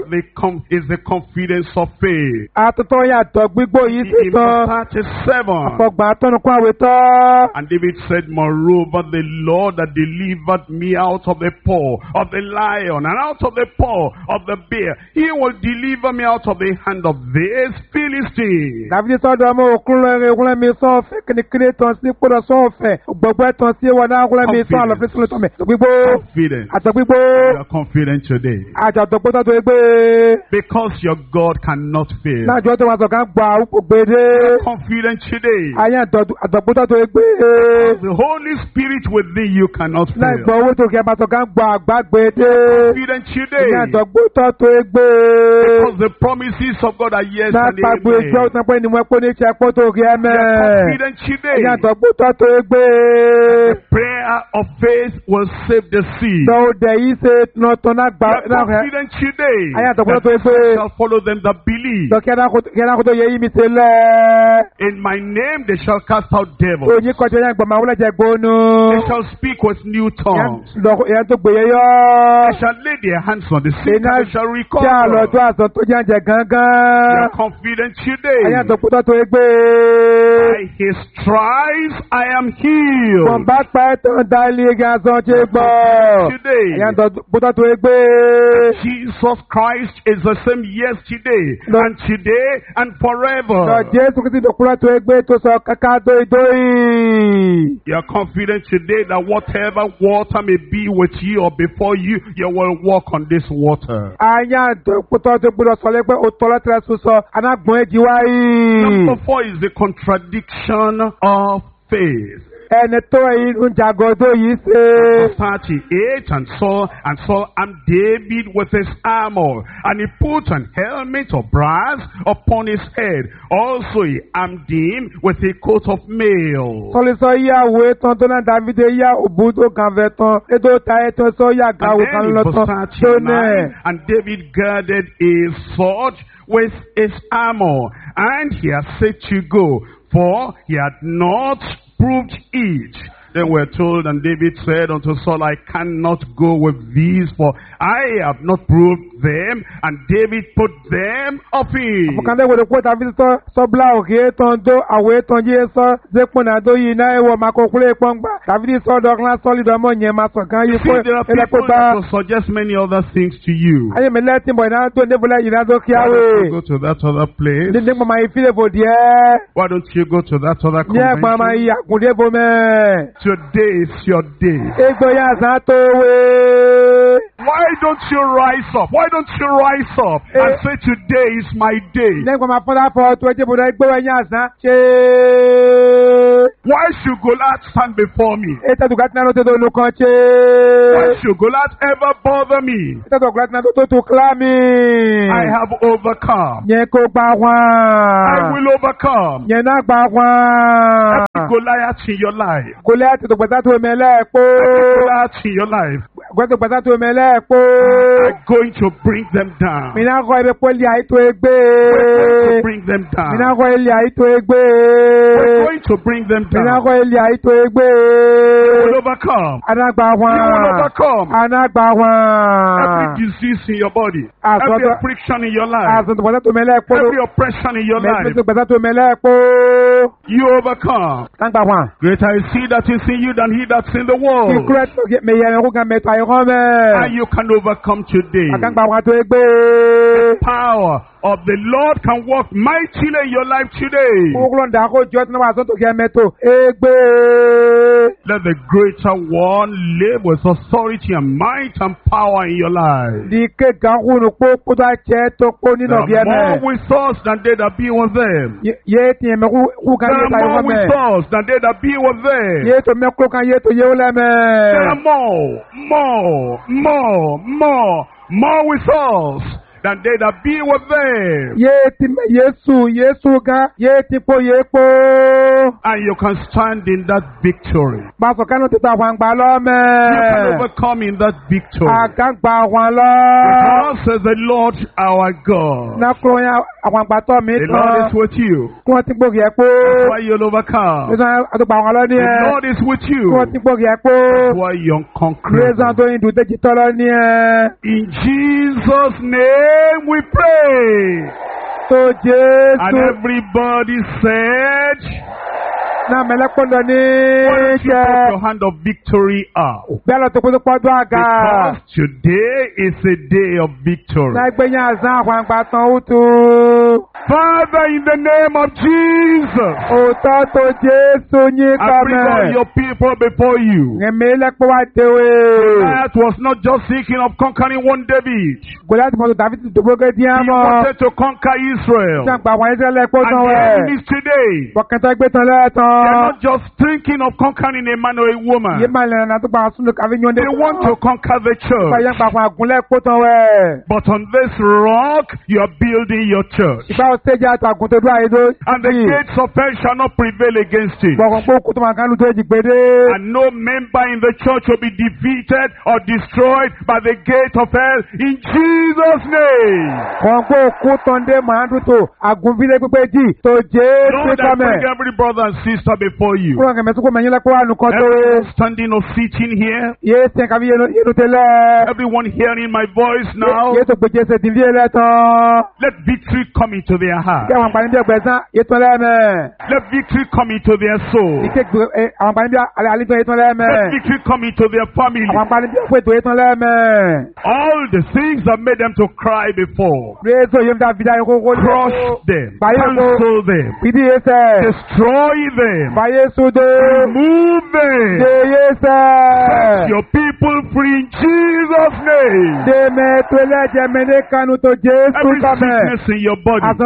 is the confidence of faith. Àtúntò yàtọ̀ gbígbó yìí ṣe In tán. verse 37. Àfọ̀gbà àtọ́nukún àwẹ̀ tán. And David said, moreover, the Lord that delivered me out of the paw of the lion and out of the paw of the bear, he will deliver me out of the hand of this Philistine. Dàbí sọ́dọ̀ ọmọ òkúnlẹ̀ rẹ̀ òkúnlẹ̀ mi sọ́ọ̀fẹ́ kìnnìkìnnì tán sí kúrò sọ́ọ̀fẹ́. Gbogbo tán sí wọn náà òkúnlẹ̀ mi sọ́ àlọ́fẹ́ sílẹ̀ tán mi. Gbígbó. Confidence. Àtọ̀ gbígbó. You are confident today. Àjọ̀dọ̀gbó tó gbé. Because your God cannot fail. Náà jọ́ tó wà sọ̀kan gbà àwùkò gbèdé. Confident today. Ayé àjọ̀gbó tó gbé. The Holy Spirit within you cannot Láì fail. gbọ́ owó tó kí ẹ bá sọ̀kan gbà àgbà gbèdé. Confident today. Ayé àjọ̀gbó tó gbé. Because the promises of God are yes Náà and pàgbé ìjọ amen. òtún pé ni wọ́n pé ní ìṣẹ́ pọ́ tó kí ẹ mẹ́. Confident today. Ayé àjọ̀gbó tó gbé. Prayer of faith will save the seed. Lọ́wọ́ dẹ̀ yìí ṣe tán náà gbà. You are confident today Ayé àjọ̀gbó that tó gbé. shall follow them that believe. Lọ kí ẹ kó tó yẹ yí mi ṣe lẹ̀. In my name they shall cast out devils. Oyin kọjá yẹn gbọ̀mọ̀ àwọn ẹ̀jẹ̀ gbónú. They shall speak with new tongues. Ìyẹn tó gbèyẹ yọ. They shall lay their hands on the sick and Iná they shall jẹ́ recover. àlọ́jọ́ àsán tó jẹ́ àjẹ́ You are gángan. confident today. Ayé àtọ̀kútọ̀ tó gbé. By his stripes I am healed. Bọ̀m̀bá pa ẹ̀tàn dá ilé igi asán ṣe gbọ́. Today, Ayé àtọ̀kútọ̀ tó gbé. Jesus Christ is the same yesterday Lord. and today and Lọ forever. Jésù Kristi dòkúrọ̀ tó gbé tó sọ kàkà dóidóì. You are confident today that whatever water may be with you or before you, you will walk on this water. Ayé àtọ̀kútọ̀ tó gbúdọ̀ sọ lẹ́gbẹ́ òtọ́lọ́ tẹ̀lé sọ anágbọ̀n èjì wáyé. Number 4 is the contradiction of faith. ẹni tó inú jagodo yìí ṣe. Verse 38, and saw David with his armor, and he put an helmet of brass upon his head. Also he armed him with a coat of mail. Sọlísọ ìyàwó ètò tó náà Dáfídì yá òbúdó kan fẹ́ tán. Ètò ta ètò sọ yà gàwó kan And lọ then in tán. verse Tó 39, náà. and David girded his sword with his armor, and he had said to go, for he had not proved it. Then we're told, and David said unto Saul, I cannot go with these, for I have not proved them. And David put them of him. Mukande wo ko Dáfídì sọ bla òkè tán dó àwọ̀ tán yé sọ zépò náà dó yìí náà ẹ̀wọ̀ máa kó kúlẹ̀ pọ́ngbà. Dáfídì sọ dọ̀kan sọ́lì dọ́mọ̀ yẹn máa sọ kan yìí See, fún there are ẹ̀rẹ́ kó people gbá. that will suggest many other things to you. Ayé mi lẹ́tí bọ̀ iná tó ndébùlẹ̀ yìí náà tó kí Why don't you àwẹ̀. go to that other place? Ní nígbà máa yí fílẹ̀ bò díẹ̀. Why don't you go to that other Ní ẹ̀gbọ́n máa convention? yí àkùndé bò mẹ́. Today is your day. Égbò yà sàn tó wé. Why don't you rise up? Why don't you rise up and say, today is my day? Nígbà máa fọ́nà fọ́ tó ẹjẹ́ bòdà égbò yà sàn. Ṣé. Why should Goliath stand before me? Ètò àdùgbà tí náà ló tó tó nù kan ṣe. Why should Goliath ever bother me? Ètò àdùgbà tí náà ló tó tó kílá mi. I have overcome. Yẹn kó gbà I wọ́n. will overcome Yẹn náà gbà wọ́n. every Goliath in your life. Goliath tó gbàtà tó mẹ́lẹ̀ pọ̀. Every Goliath in your life. Gbàtà gbàtà tó mẹ́lẹ̀ pọ̀. I'm going to bring them down. Mi náà kọ́ ibi pọ́lì àìtó egbé. We're going to bring them down. Mi náà kọ́ ilé àìtó egbé. We're going to bring them Mi náà down. kọ́ ilé àìtó egbé. You will overcome. Anágbà wọn. You will overcome Anágbà every wọn. disease in your body, Àsọtọ́- every affliction in your life, Àsọ̀tò gbàtà tó mẹ́lẹ̀ pọ̀. every oppression in your life. Mẹ́tò gbàtà tó mẹ́lẹ̀ pọ̀. You overcome. Anágbà wọn. Greater is he that is in you than he that's in the world. Ìkúrẹ́ tó mẹ́yẹ ẹ̀rọ kan mẹ́tò àyẹ̀kọ́ mẹ́. And you can overcome today. Àkàngbà wọn tó egbé. Power of the Lord can work mightily in your life today. Kúrúkúrú ndà kó jọ́ tí wọ́n wà sọ́tò kí ẹ mẹ́tò. Egbé. Let the greater one live with authority and might and power in your life. Di ké gankunu kpó kótó àtsẹ́ tó kpó nínú There ọ̀gí are ẹ̀mẹ́. more with us than they that be with them. Yé tiẹ̀ mẹ́ kú kan There yé are ta more yọ̀ with mẹ́. us than they that be with them. Yé tó mẹ́ kó kan yé tó yé wọlé There are mẹ́. more with us than they that be with them. Yé ti mẹ́ Yéṣu gan yé ti kpó yé kpó. And you can stand in that victory. Gbàsọ̀ kánú ti ta àwọn àgbà lọ You can mẹ́. overcome in that victory. Àgàgbà àwọn lọ. Because says the Lord our God. Nàkúrò yẹn àwọn àgbà tọ̀ mí The Lord tán. is with you. Kí wọ́n ti gbòógì ẹ̀ kpó. That's why you'll overcome. Nítorí àtúgbà àwọn lọ ní The ẹ̀. Lord is with Kí you. wọ́n ti gbòógì ẹ̀ kpó. That's why you're Rézán unconquerable. tó yin dùn déjì tọ́lọ́ ní ẹ̀. In Jesus' name we pray. Tó And Jésù everybody said, náà mẹ́lẹ́kpọ́ndọ̀ ní why don't you put jẹ́. your hand of victory up? Bẹ́ẹ̀ lọ tó kó tó pọ́dún àga. Because today is a day of victory. Náà gbé yín àzán àwọn àgbà tán ó tu. Father, in the name of Jesus, Òótọ́ tó Jésù yín I bring all kọ́mẹ̀. your people before you. Ẹ̀mí lẹ́kpọ́ wá tewé. Goliath was not just thinking of conquering one David. Gòláyà ti mọ̀tò Dáfídì tó gbógé díẹ̀ He mọ́. wanted to conquer Israel. Ṣé àgbà àwọn ẹ̀ṣẹ̀ lẹ́kpọ́ And tán the wẹ̀? enemies today, Bọ̀kẹ́tẹ́ gbé tán they're lẹ́ẹ̀tàn. not just thinking of conquering a man or a Yé woman. máa lẹ́nu náà tó gba àwọn súnlẹ̀ káfí yóò dé. They want to conquer the Ìgbà yẹn church. gba àwọn àgúnlẹ̀ kó tán wẹ̀. But on this rock, you are building your church. Ìgbà wo stéjì àtàgùn tó dúró àyè tó. And the gates of hell shall not prevail against it. Gbọ̀ngàn pé òkú tó máa kánú tó èjì gbédé. And no member in the church will be defeated or destroyed by the gate of hell in Jesus' name. Kàn pé òkú tán dé màá dùn tó àgùnfílẹ̀ pípé jì tó Jésù Lord, I kọ́mẹ̀. bring every brother and sister before you. Kúrò kẹ̀mẹ́ tó kó mẹ́yìn lẹ́kọ́ wà nùkọ́ tó. Everyone standing or sitting here, Yé sẹ́ káfí yénu tẹ́lẹ̀. everyone hearing my voice now, Yé tó gbé Jésù ti fi lẹ́ tán. let victory come into their heart. Kí àwọn àǹfààní bí ẹgbẹ̀sán yé tán lẹ́mẹ̀. Let victory come into their soul. Ìké àwọn àǹfààní bí àlejò yé tán lẹ́mẹ̀. Let victory come into their family. Àwọn àǹfààní bí ẹ̀fọ́ ètò yé tán lẹ́mẹ̀. All the things that made them to cry before, Rézò yé ń dá fìdá yé kókó ní. crush them, Báyé kó. cancel them, Fìdí yé sẹ́. destroy them, Báyé sódé. remove them. Dé yé sẹ́. Set your people free in Jesus' name. Dèmẹ̀ tó lẹ́jẹ̀ mẹ́lẹ́ kanu tó Jésù Every kọ́mẹ̀. sickness in your body, Àtọ̀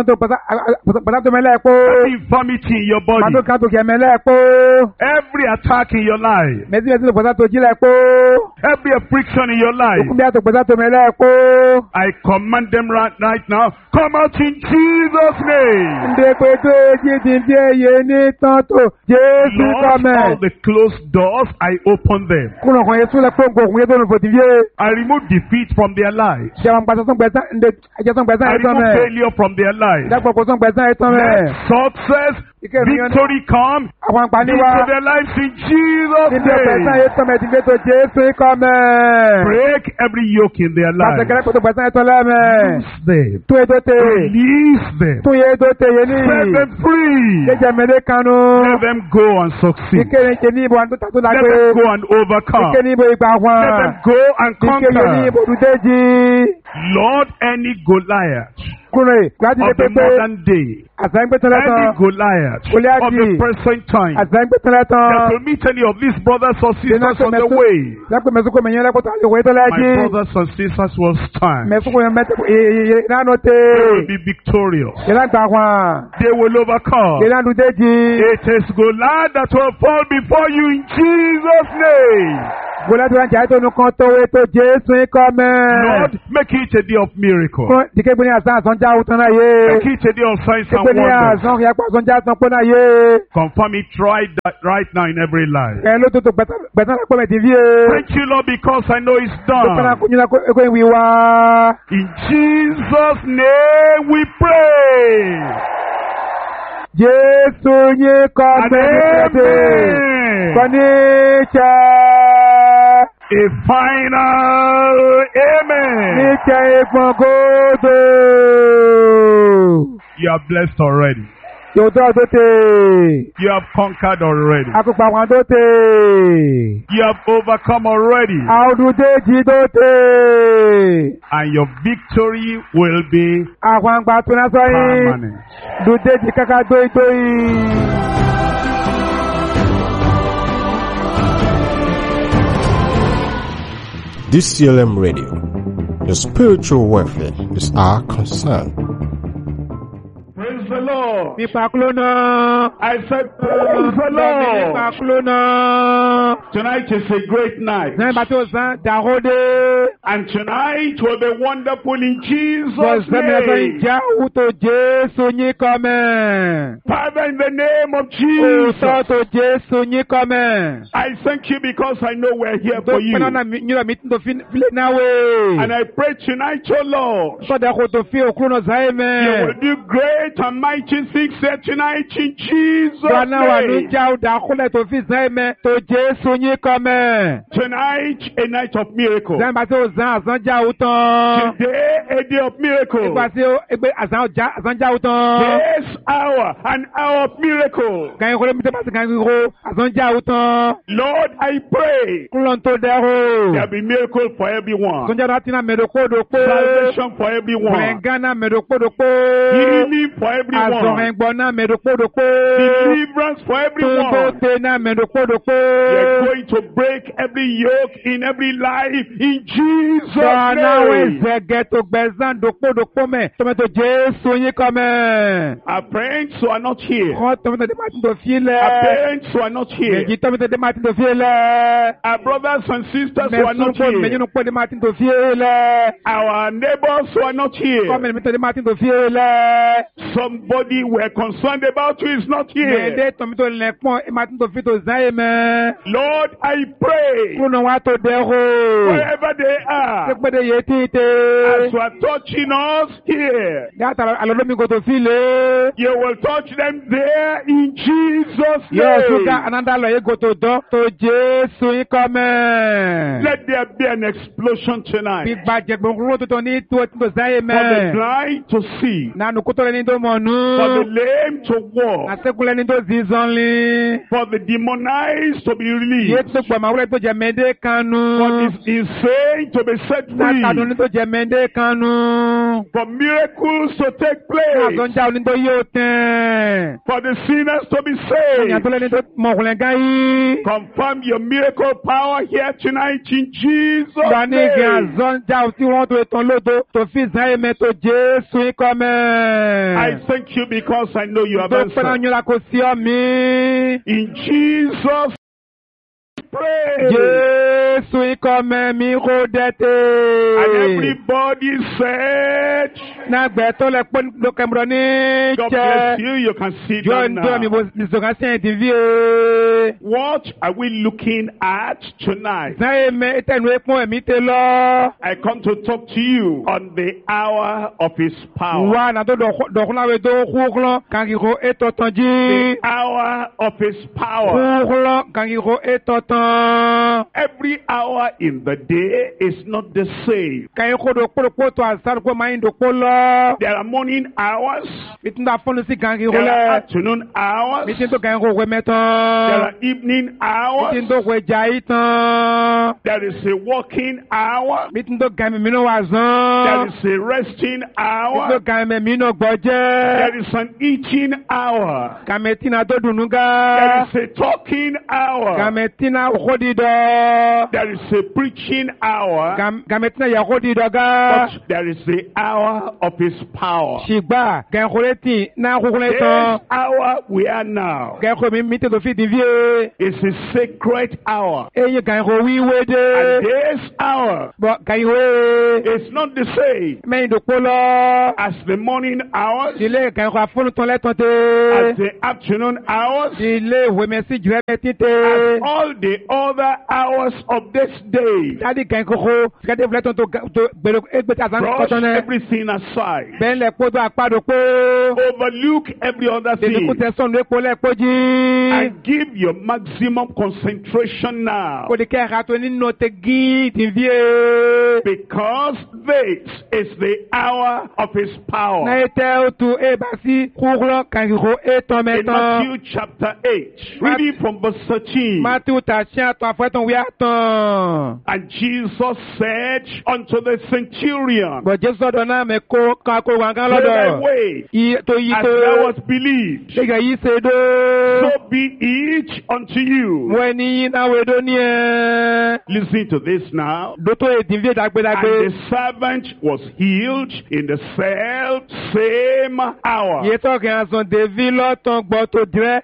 Pàtó tó mẹ́lẹ́ po. Every infirmity in your Pàtó body. kan tó kẹ́ mẹ́lẹ́ po. Every attack in your life. Mẹ́sí tó pàtó tó jílẹ̀ po. Every affliction in your life. Okùnbíà tó pàtó tó mẹ́lẹ́ po. I command them right now. Come out in Jesus' name. Ndé pé tó jí ti di èyí ní tán tó Jésù Lord, kọ́mẹ̀. all the closed doors, I open them. Kúrò kan yẹn súnlẹ̀ pé ògùn yẹn tó nù fòtì yé. I remove defeat from their lives. Ṣé àwọn pàṣẹ sọ́n gbẹ̀sán ndé ẹ̀jẹ̀ sọ́n gbẹ̀sán I ẹ̀tọ́ remove mẹ́. failure from their lives. Dápọ̀ kò sọ́n gbẹ̀sán ẹ̀tọ́ mẹ́. Let success, victory come Àwọn àǹfààní into wa. their lives in Jesus' Níbi ọ̀gbẹ̀sán name. ẹ̀tọ́ mẹ́ ti gbé tó Jésù kọ́mẹ̀. Break every yoke in their Pàṣẹ lives. kẹrẹ́ pé tó gbẹ̀sán ẹ̀tọ́ lẹ́mẹ̀. Loose them. Tó ètò tè. Release them. Tó yé ètò tè yé ní. Set them free. Kéjẹ mẹ́lẹ́ kanu. Let them go and succeed. Ìkéde ní ibo àti tó Let lágbé. them go and overcome. Ìkéde ní ibo ìgbà wọn. Let them go and Ìkéde ní conquer. ibo dùdéjì. Lord, any Goliath Kúrò láti lè of the pépé. modern day, Àṣà ń gbé tẹ́lẹ̀ any tán. Goliath Goliath of the present time, Àṣà ń gbé tẹ́lẹ̀ tán. that will meet any of these brothers or sisters on the way. Lẹ́pẹ̀ mẹ́sùkú mẹ́yẹn lẹ́kọ̀ọ́ tó àlè wòye tó lẹ́jì. My brothers and sisters will stand. Mẹ́sùkú yẹn mẹ́tẹ̀ ìlànà tè. They will be victorious. Ìlànà gbà wọn. They will overcome. Ìlànà dùdéjì. It is Goliath that will fall before you in Jesus' name. Goliath wà ń jẹ́ àìtónú kan tó wé tó Jésù kọ́ mẹ́. Lord, make it a day of miracle. Dìkẹ́ gbé ní àṣà àṣànjá òtún náà yé. Make it a day of signs and Gbé ní wonders. àṣà ìyàpá àṣànjá àṣàn pọ́ náà yé. Confirm it right now in every life. Ẹ ló tó tó gbẹ̀tán lápò mẹ́tì fíye. Thank you, Lord, because I know it's Gbẹ̀tán done. lápò yín lápò ẹgbẹ́ ìwé wa. In Jesus' name we pray. Jésù yín kọ́ mẹ́tẹ̀ẹ̀tẹ̀. Amen. Kọ́níṣẹ́. A final amen. Níṣẹ́ ìpọ̀ngódò. You are blessed already. Yòótọ́ tó tè. You have conquered already. Akópa àwọn tó tè. You have overcome already. Àwùdéjì tó tè. And your victory will be Àwọn àgbà tó náà sọ yìí. permanent. Dùdéjì káká dóídóí. DCLM Radio. Your spiritual welfare is our concern. Praise the Lord. Nípa kúló náà. I said, praise the Nípa Lord. kúló náà. Tonight is a great night. Sẹ́yìn bá tó sàn dàródé. And tonight will be wonderful in Jesus' Bọ̀sẹ̀ mi ẹ̀fọ́ name. ìjà òwúto Jésù yín kọ́ mẹ́. Father, in the name of Òótọ́ Jesus, tó Jésù yín kọ́ mẹ́. I thank you because I know we're here Tó for you. pẹ́ náà yíyọ̀ mi tó fi lé náà wé. And I pray tonight, oh Lord, Sọ́dọ̀ kò tó fi òkúrò náà sáyé you mẹ́. will do great and mighty things here tonight in Jesus' Gbọ́nà wà ní name. ìjà òdà kúlẹ̀ tó fi sáyé mẹ́. Tó Jésù yín kọ́ mẹ́. Tonight, a night of miracle. Sẹ́yìn bá tó sàn àsánjà òtán. Today, a day of miracle. Nígbà tí ó gbé àsánjà òtán. This hour, an hour of miracle. Kàyìn kúlẹ̀ mi tẹ́ bá sì kàyìn kúlẹ̀ àsánjà òtán. Lord, I pray Kúlọ̀ tó dẹ́rù. there'll be miracle for everyone. Àsánjà náà ti náà mẹ́dọ̀kódòkó. Salvation for everyone. Fúlẹ̀ngánná mẹ́dọ̀kódòkó. Healing for everyone. Àzọ̀rẹ̀ngbọ̀n náà mẹ́dọ̀kódòkó. Deliverance for everyone. Tóńtóté náà mẹ́dọ̀kódòkó. You're going to break every yoke in every life in Jesus' Sọ̀nàwé name. zẹ̀gẹ̀ tó gbẹ̀zán dòkódòkó mẹ́. Tọ́mẹ́tò Jésù yín kọ́ mẹ́. Our parents who are not here. Kọ́ tọ́mẹ́tò dé máa ti tó fi lẹ̀. Our parents who are not here. Èjì tọ́mẹ́tò dé máa ti tó fi lẹ̀. Our brothers and sisters who are not Mẹ́sùn here. mẹ́yìn pọ̀ dé máa ti tó fi lẹ̀. Our neighbors who are not here. Kọ́ mẹ́tò dé máa ti tó fi lẹ̀. Somebody we're concerned about who is not here. Mẹ́ẹ̀dẹ́ tọ́mẹ́tò lẹ̀pọ̀n ẹ̀ máa ti tó fi tó záyé mẹ́. Lord, I pray Kúnà wa tó dẹ́rù. wherever they are, Sẹ́pẹ́dẹ́ yé títè. as you are touching us here, Dáta àlọ́lọ́mí kò tó fi lé. you will touch them there in Jesus' Yóò ṣúgà name. anádàlọ́ yé gòtò dán tó Jésù yín kọ́ mẹ́. Let there be an explosion tonight Gbígba jẹ̀gbọ̀n kúrò tuntun ní tó tí tó sáyé for the mẹ́. blind to see, Nánú kótó lẹ́ni tó mọ̀ nú. for the lame to walk, Asekule ni tó zizanli. for the demonized to be released, Yesu gbọ̀mọ̀ awúrẹ́ tó jẹ mẹ́ndé kanu. for the insane to be set Sátanu ní free, tó jẹ mẹ́ndé kanu. for miracles to take place, Àtúnjà oní tó yóò tẹ̀. for the sinners to be Ìyàn tó saved. lẹ́ni tó mọ̀kùnrin gan yìí. Confirm your miracle power here tonight in Jesus' Gbani igi name. àzọ́njà tí wọ́n tó tán lódo tó fi ìsáyé mẹ́tò Jésù ikọ̀ mẹ́. I thank you because I know you have Tó pẹ́ náà answered. yọ̀nà kò sí ọ̀mí. In Jesus' pray. Jésù ikọ̀ mẹ́ mi kò And dẹ́tẹ̀. everybody said, Nàgbẹ́ tó lẹ pọ́n lókèmùrọ̀ ní God jẹ́. bless you. You can sit Jọ́ down ń dọ́ mi now. bó sọ̀rọ̀ sí ẹ̀dín bí e. What are we looking at tonight? Sáyé mẹ́ ìtẹ̀nu ẹ̀pọ̀n ẹ̀mí tẹ lọ. I come to talk to you on the hour of His power. Wà nà tó dọ̀kúnláwé tó kúkúlọ́ kàkìkò ètò tán jí. The hour of His power. Kúkúlọ́ kàkìkò ètò tán. Every hour in the day is not the same. Kàkìkò dò kpọ́dọ̀kpọ́ tó àsárùkọ́ máa ń dòkpọ́ lọ. There are morning hours. Bìtún tó àfọ́nù sí kàkìkò There are lẹ̀. afternoon hours. Bìtún tó kàkìkò wẹ̀ There mẹ́tàn. are evening hours. Bìtún tó wẹ̀ jà yìí tán. There is a working hour. Bìtún tó gàmì mí náà wà There zán. is a resting Bìtún tó hour. gàmì mí náà gbọ́ jẹ́. There is an eating hour. Kàmẹ́tìnà tó dùnú There gá. is a talking hour. Kàmẹ́tìnà kódi dọ̀. There is a preaching hour. Kàmẹ́tìnà yà kódi dọ̀ gá. But there is the hour of His power. Ṣìgbà kẹ́kọ̀ọ́lẹ́tì náà kúkúlẹ̀ This tán. hour we are now Kẹ́kọ̀ọ́ mi tètè fi di fíye. is a sacred hour. Eyín kẹ́kọ̀ọ́ wíwé dé. And this hour Bọ̀ kẹ́kọ̀ọ́ is not the same mẹ́yìn dòpó lọ. as the morning hours, Ilé kẹ́kọ̀ọ́ afúnután lẹ́tàn as tẹ́. the afternoon hours, Ilé ìwé mẹ́sì jùlọ mẹ́tí as tẹ́. all the other hours of this day. Dádì kẹ́kọ̀ọ́ kẹ́kọ̀ọ́ fúlẹ́tàn tó gbèrò égbèta àzán Brush kọ́tán náà. everything aside. Bẹ́ẹ̀ lẹ̀ kó tó àpàdókò. Overlook every other Tètè kú thing. tẹ sọ̀nù epo lẹ́kọ́ jí. And give your maximum concentration now. Kò ní kẹ́kọ̀ọ́ tó nínú tẹ gí tìǹfìyè. Because this is the hour of His power. Na ete otu eba si kúrò kàkìkò ètò In mẹ́tàn. Matthew chapter 8, reading from verse 13. Matthew ta ṣe àtọ̀ àfẹ́tàn wí àtàn. And Jesus said unto the centurion, Bọ̀ Jésù ọ̀dọ̀ náà mẹ́ kó kakó wàngán Go thy lọ́dọ̀. way, Tó yí as tó. thou hast believed, Ṣéga yìí ṣe dó. so be it unto you. Wọ́n ní yín náà wẹ̀ dó ní ẹ̀. Listen to this now. Dótó èdè fi dàgbédàgbé. And the servant was healed in the self same hour. Yé tọ́kì àsàn Dèví lọ́tàn gbọ́ tó dirẹ́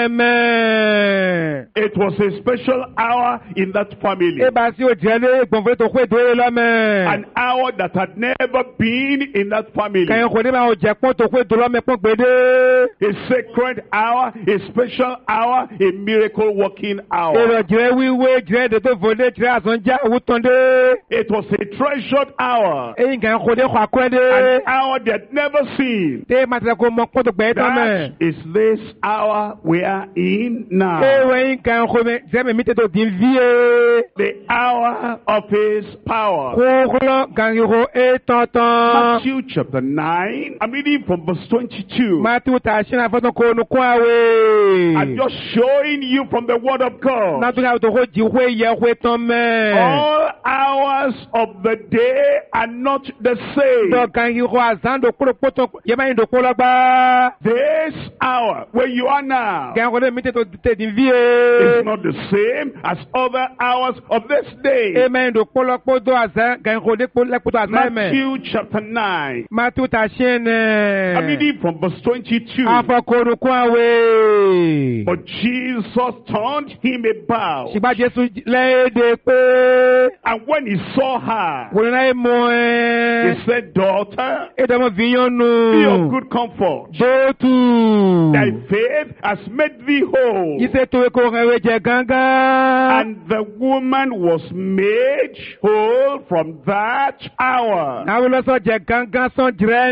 nẹ́ẹ̀mẹ́. It was a special hour in that family. Eba sí òjìrẹ́ lé gbọ̀nfẹ́ tó kó èdè lọ́mẹ́. An hour that had never been in that family. Kẹ̀yìn kò ní máa jẹ́ pọ́n tó kó èdè lọ́mẹ́ pọ́n gbèdé. A sacred hour, a special hour, a miracle working hour. Èrò jìrẹ́ wíwé jìrẹ́ èdè tó fòdé jìrẹ́ àsànjá òwútàn dé. It was a treasured hour, Eyín kẹ̀yìn kò dé kọ́ àkúrẹ́ dé. an hour they had never seen. Té màtí kò mọ pọ́n tó gbẹ̀ẹ́ tán mẹ́. That is this hour we are in now. Èrò eyín kẹ̀yìn kò mẹ jẹ́mi mi tètè dín fíye. The hour of His power. Kúrò kẹ̀yìn kò ètò tán. Matthew chapter 9, I'm reading from verse 22. Matthew ta ṣe náà fọ́tàn kò nù kún àwẹ̀. I'm just showing you from the Word of God. Nàtúkọ̀ àwọn tó kó jí wé yẹ wé tán mẹ́. All hours of the day are not the same. Dọ̀kan yìí kọ́ àzán dò kúrò pọ́tọ́ yẹ́bá yìí dò kó lọ́gbà. This hour where you are now Kẹ́hìn kò dé mi tètè dín is fíye. not the same as other hours of this day. Amen. Do polo podo azan gan ko de lepoto azan me. Matthew chapter 9. Matthew ta I'm shene. reading from verse 22. Afa koru ko awe. But Jesus turned him about. Siba Jesu le de pe. And when he saw her, Wo na mo he e. said, Daughter, E do mo viyon be of nu. good comfort. Do tu. Thy faith has made thee whole. Ise to e ko ẹ̀wẹ̀ jẹ̀ gángan. And the woman was made whole from that hour. Àwọn olóṣọ jẹ̀ gángan sàn jìrẹ́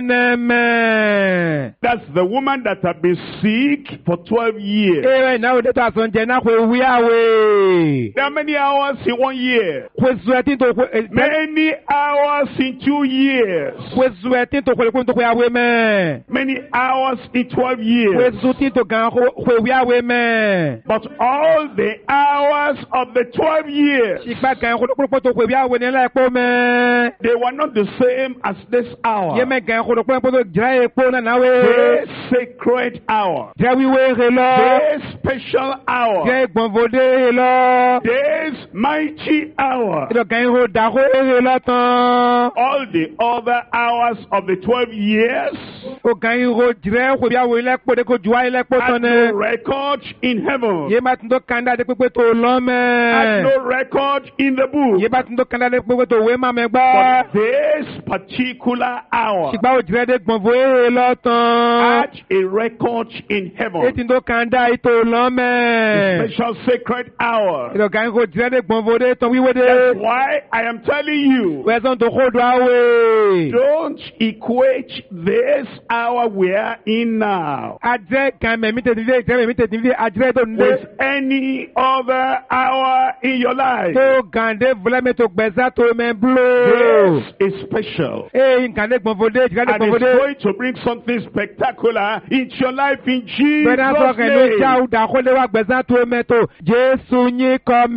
nẹ́mẹ̀. That's the woman that had been sick for 12 years. Ẹ̀wẹ̀ náà òde tó àsọ̀ jẹ̀ náà kò wí àwẹ̀. There are many hours in 1 year. Kwesù ẹtí tó Many hours in 2 years. Kwesù ẹtí tó kwẹ̀lẹ̀ kó tó kwẹ̀ àwẹ̀ mẹ́. Many hours in 12 years. Kwesù tí tó gan kó wí àwẹ̀ mẹ́. But all the hours of the 12 years, Ìgbà gan kó tó kwẹ̀ wí àwẹ̀ nílẹ̀ ẹ̀pọ̀ mẹ́. they were not the same as this hour. Yẹ́mẹ̀ gan kó tó jìrẹ́ ẹ̀pọ̀ náà náà wẹ̀. This sacred hour. Jẹ́ wíwé rẹ̀ lọ. This special hour. Jẹ́ gbọ̀nvòdé lọ. This mighty hour. Ìdọ̀gàn ihò dàkó èrè lọ́tàn. All the other hours of the 12 years Ògàn ihò jìrẹ́ kò bí àwọ̀ ilẹ̀ pọ̀ dé kò jù wá ilẹ̀ pọ̀ had tán no ni. record in heaven. Yé bá tún tó kanda dé pépé tó lọ Had mẹ́. no record in the book. Yé bá tún tó kanda dé pépé tó wé má mẹ́ gbọ́. But this particular hour Ṣìgbà ò jìrẹ́ dé gbọ̀nvò èrè lọ́tàn. had a record in heaven. Ètí tó kanda ìtò lọ mẹ́. Special sacred hour. Ìdọ̀gàn ihò jìrẹ́ dé gbọ̀nvò dé tán wíwé dé. That's why I am telling you, Wẹ́sán tó kó do àwẹ̀. don't equate this hour we are in now Àjẹ́ kan mẹ̀mí tètè fi ìjẹ́ mẹ̀mí tètè fi àjẹ́ tó ń dé. with any other hour in your life. Tó gàndé fúlẹ́mì tó gbẹ̀sà tó mẹ́ búlò. This is special. Ee, gàndé gbọ̀nfọdé, gàndé And it's gbọ̀nfọdé. going to bring something spectacular into your life in Bẹ́ẹ̀ni Jesus' sọ̀kẹ̀ ló já name. ọ̀dà kólé wa gbẹ̀sà tó mẹ́ tó. Jésù yín kọ́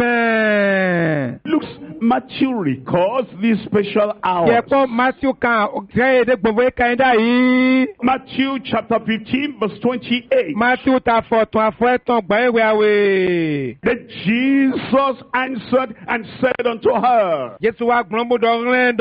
mẹ́. Looks, Matthew records this special hour. Yẹ̀pọ̀ Matthew kan jẹ́ èdè gbọ̀nfọdé kan dá yìí. Matthew chapter 15 verse 28. Matthew ta fọ̀tún àfọ̀ẹ́tàn gbà ẹ̀wẹ̀ àwẹ̀. Then Jesus answered and said unto her, Jésù wa gbọ̀nbọ̀dọ̀ rẹ̀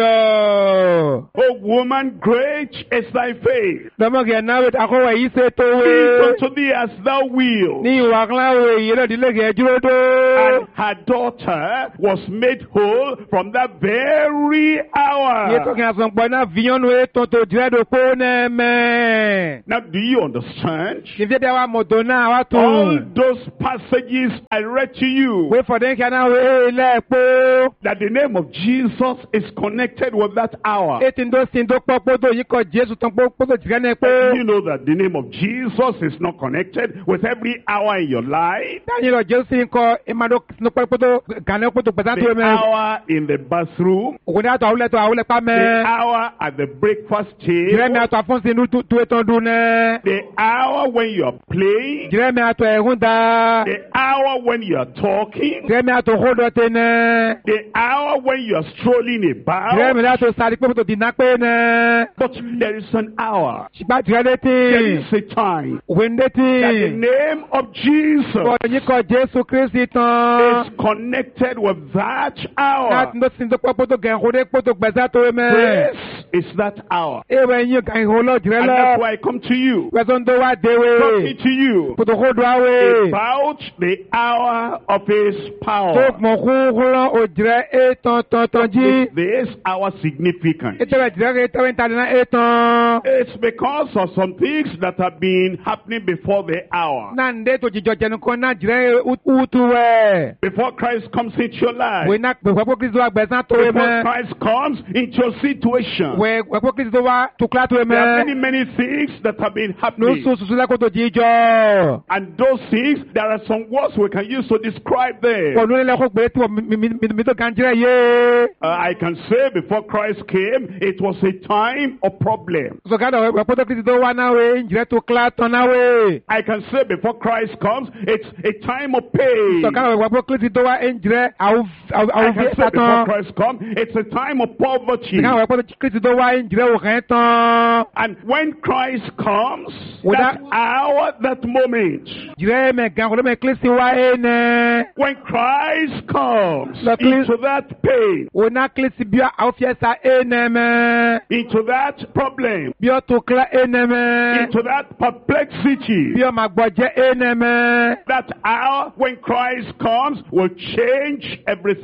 dọ̀. O woman, great is thy faith. Dọ́mọ̀kì ẹ̀ náà àkọ́wẹ̀ yìí ṣe tó Be wé. it unto thee as thou wilt. Ní ìwà kan láwọ̀ èyí lọ́dílé kẹ̀ dúró dó. And her daughter was made whole from that very Yé tó hour. kí a sọ̀n pọ̀ náà fìyànnú ètò tó jẹ́ dò kó náà mẹ́. Now, do you understand? Ìfẹ́ dẹ́ wa mọ̀tò náà wá All tún. those passages I read to you, Wé fọ̀dé kí a náà wé ilẹ̀ pó. that the name of Jesus is connected with that hour. Ètì ń tó sin tó pọ̀ pótó yìí kọ Jésù tán pótó jìgá náà pó. You know that the name of Jesus is not connected with every hour in your life. Dáyìn lọ Jésù ń kọ ìmàdó sinú pọ̀ pótó gànà pótó gbẹ̀sán tó The mẹ́. hour in the bathroom, Òkú ní àtọ̀ àwùlẹ̀ pa the mẹ́. hour at the breakfast Jìrẹ́ mi table, àtọ̀ àfọ́nsìn tó ètò dùn náà. the hour when you are playing, Jìrẹ́ mi àtọ̀ ẹ̀hún dá. the hour when you are talking, Jìrẹ́ mi àtọ̀ hódọ̀ tẹ̀ náà. the hour when you are strolling Jìrẹ́ mi about. àtọ̀ sáré pé pótó dìnnà pé náà. But there is an hour, Ṣùgbọ́n jìrẹ́ there létí. is a time Òwe ń that the létí. name of Jesus Bọ̀dọ̀ kọ Jésù Kristi tán. is connected with that hour. Láti ló sin tó pọ̀ pótó gẹ̀ẹ́kúndé pótó gbẹ̀sán tó mẹ́. This is that hour. Ewe yín kan ìhò lọ́jìrẹ́ And lọ. that's why I come to you, Wẹ́sán tó wá déwé. talking to you Pótó kó do àwé. about the hour of His Tó power. mọ̀ kúrúkúrú òjìrẹ́ ètàn tọ̀tàn jí. Is this hour significant? Ètò ìjìrẹ́ ètò ìtàdínà ètàn. It's because of some things that have been happening before the hour. Náà ń dé tó jíjọ jẹnu kan náà jìrẹ́ útú wẹ̀. Before Christ comes into your life. Wẹ̀ náà pè wẹ́pọ̀ Kristi wá gbẹ̀sán tó Before mẹ́. Christ comes into your situation. Wẹ̀ wẹ́pọ̀ Kristi tó wá tukla tó There are mẹ́. many things that have been Ló happening. sùn sùsù lẹ́kọ̀ọ́ tó jíjọ. And those things, there are some words we can use to describe them. Pọ̀lú nílẹ̀ kó gbé tí wọ́n mi tó kàn jìrẹ́ yé. I can say before Christ came, it was a time of problem. Sọ̀kadà wẹ́pọ̀ tó Kristi tó wá náà wẹ̀ ìjìrẹ́ tó kílá tán náà wẹ̀. I can say before Christ comes, it's a time of pain. Sọ̀kadà wẹ́pọ̀ Kristi tó wá ìjìrẹ́ I àwọn can fi say before sátán. Christ comes, it's a time of poverty. Sọ̀kadà wẹ́pọ̀ Kristi tó wá ìjìrẹ́ òkè tán. And when Christ comes, Without- that hour, that moment, Jìrẹ́ mẹ́ gan kò ló mẹ́ Kristi wá ẹnẹ́. when Christ comes The clean- into that pain, Wò ná Kristi bí àwọn fi ẹ̀sà ẹnẹ́ mẹ́. into that problem, Bí ọ tó kílá ẹnẹ́ mẹ́. into that perplexity, Bí ọ máa gbọ́jẹ́ ẹnẹ́ mẹ́. that hour when Christ comes will change everything. Gẹ̀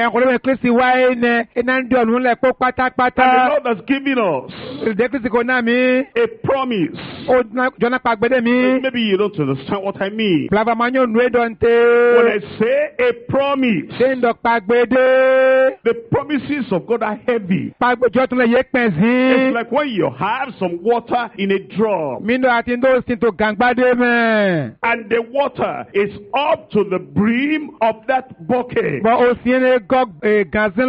Kẹ́ ọkùnrin mi Kristi wáyé ní iná ń di ọ̀nù ńlẹ̀ pọ̀ pátápátá. And the Lord has given us Ìdè Kristi kò náà mi. a promise. Ó jọ́nà pàgbẹ́dẹ́ mi. Maybe you don't understand what I mean. Plava máa ń yóò nù é When dọ̀ntẹ́. I say a promise, Ṣé ń dọ̀ pàgbẹ́dẹ́? the promises of God are heavy. Pàgbẹ́jọ́ tún lè yé pẹ̀ It's sí. like when you have some water in a drum Mi ń dọ̀ àti ń dọ̀ sí tó gàngbádé mẹ́. and the water is up to the brim of that bucket. Bọ̀ òsì yẹn ní gọ́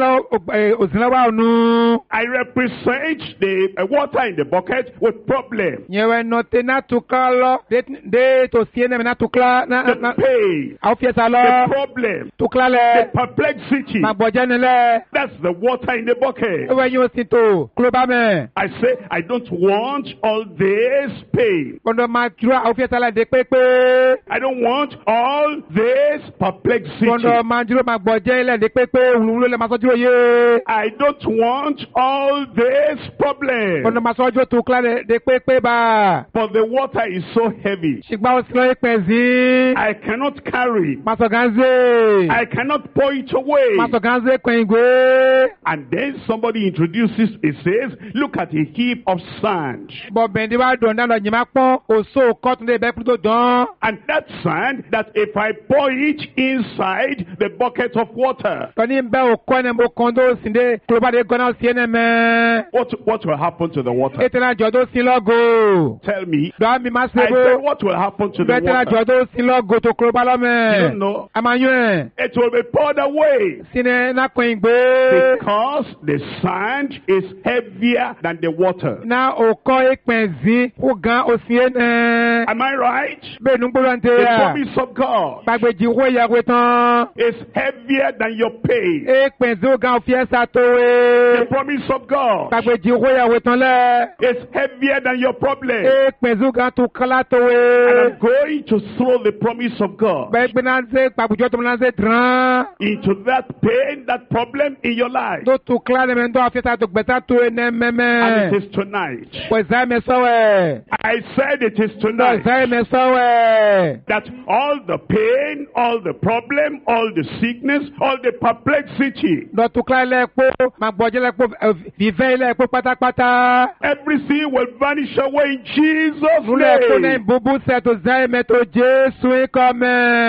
òsìnlọ́wọ́ ọ̀nù. I represent the water in the bucket with problem, Nyɛ wɛ nɔte na tukla lɔ de to sie ne me na tukla the na pain, awo fiesa the lɔ problem, tukla the lɛ perplexity. ma gbɔdze ne lɛ That's the water in the bucket. ewɛ yi o si to kuloba mɛ I say, I don't want all this pain. kɔndɔ ma duro awo fiesa lɛ de kpekpe I don't want all this perplexity. kɔndɔ ma duro ma gbɔdze lɛ de kpekpe wuluwulu lɛ ma sɔ duro ye I don't want all this problem. kɔndɔ ma sɔ duro tukla de kpekpe ba But the water is so heavy. sigba o si lɔ ye kpɛ zi I cannot carry. ma sɔ ganze I cannot pour it away. ma sɔ ganze kpɛngwe And then somebody introduces, it says, look at a heap of sand. bɔn bɛndi b'a dɔn da lɔ ɲama kpɔn o so kɔtun de bɛ kuto dɔn. And that sand, that if I pour it inside the bucket of water, Tọ́ni bẹ́ o kọ́ ẹni mo kàn tó sin de kuloba de gọ́nà sí ẹni mẹ́. what will happen to the water? Ètò ìrìnàjò tó sin lọ́gò. Tell me. Dọ́wọ́ mi máa ṣe I bó. said, what will happen to the Bẹ́ẹ̀ tí ìrìnàjò water? tó sin lọ́gò tó kuloba lọ́mẹ́. You don't know. A máa yún ẹ̀. It will be poured away Sinẹ n'akọ̀ ìgbé. because the sand is heavier than the water. Na o kọ́ ìpín zin kó gan o sin ẹni. Am I right? Bẹ́ẹ̀ ni gbọ́dọ̀ ń tẹ̀ The yà. promise of God Gbàgbéjì wo ìyàwó tán. is heavier than your pain. Ìpín zin o gan fi ẹ̀sà tó The wé. promise of God Gbàgbéjì wo ìyàwó tán lẹ̀. is heavier than your problem. Ìpín zin o gan tó kọ́lá tó And wé. I'm going to throw the promise of God Bẹ́ẹ̀ gbé náà ṣe gbàgbéjọ́ tó náà ṣe dùn. into that pain, that problem in your life. Do tu klane men do afeta to gbeta to ene And meme. it is tonight. Pues za me sowe. I said it is Do tonight za me sowe. that all the pain, all the problem, all the sickness, all the perplexity, Do tu klane po ma gboje le po vive le po pátápátá. everything will vanish away in Jesus' Nule po ne name. bubu se to za me to Jesu come.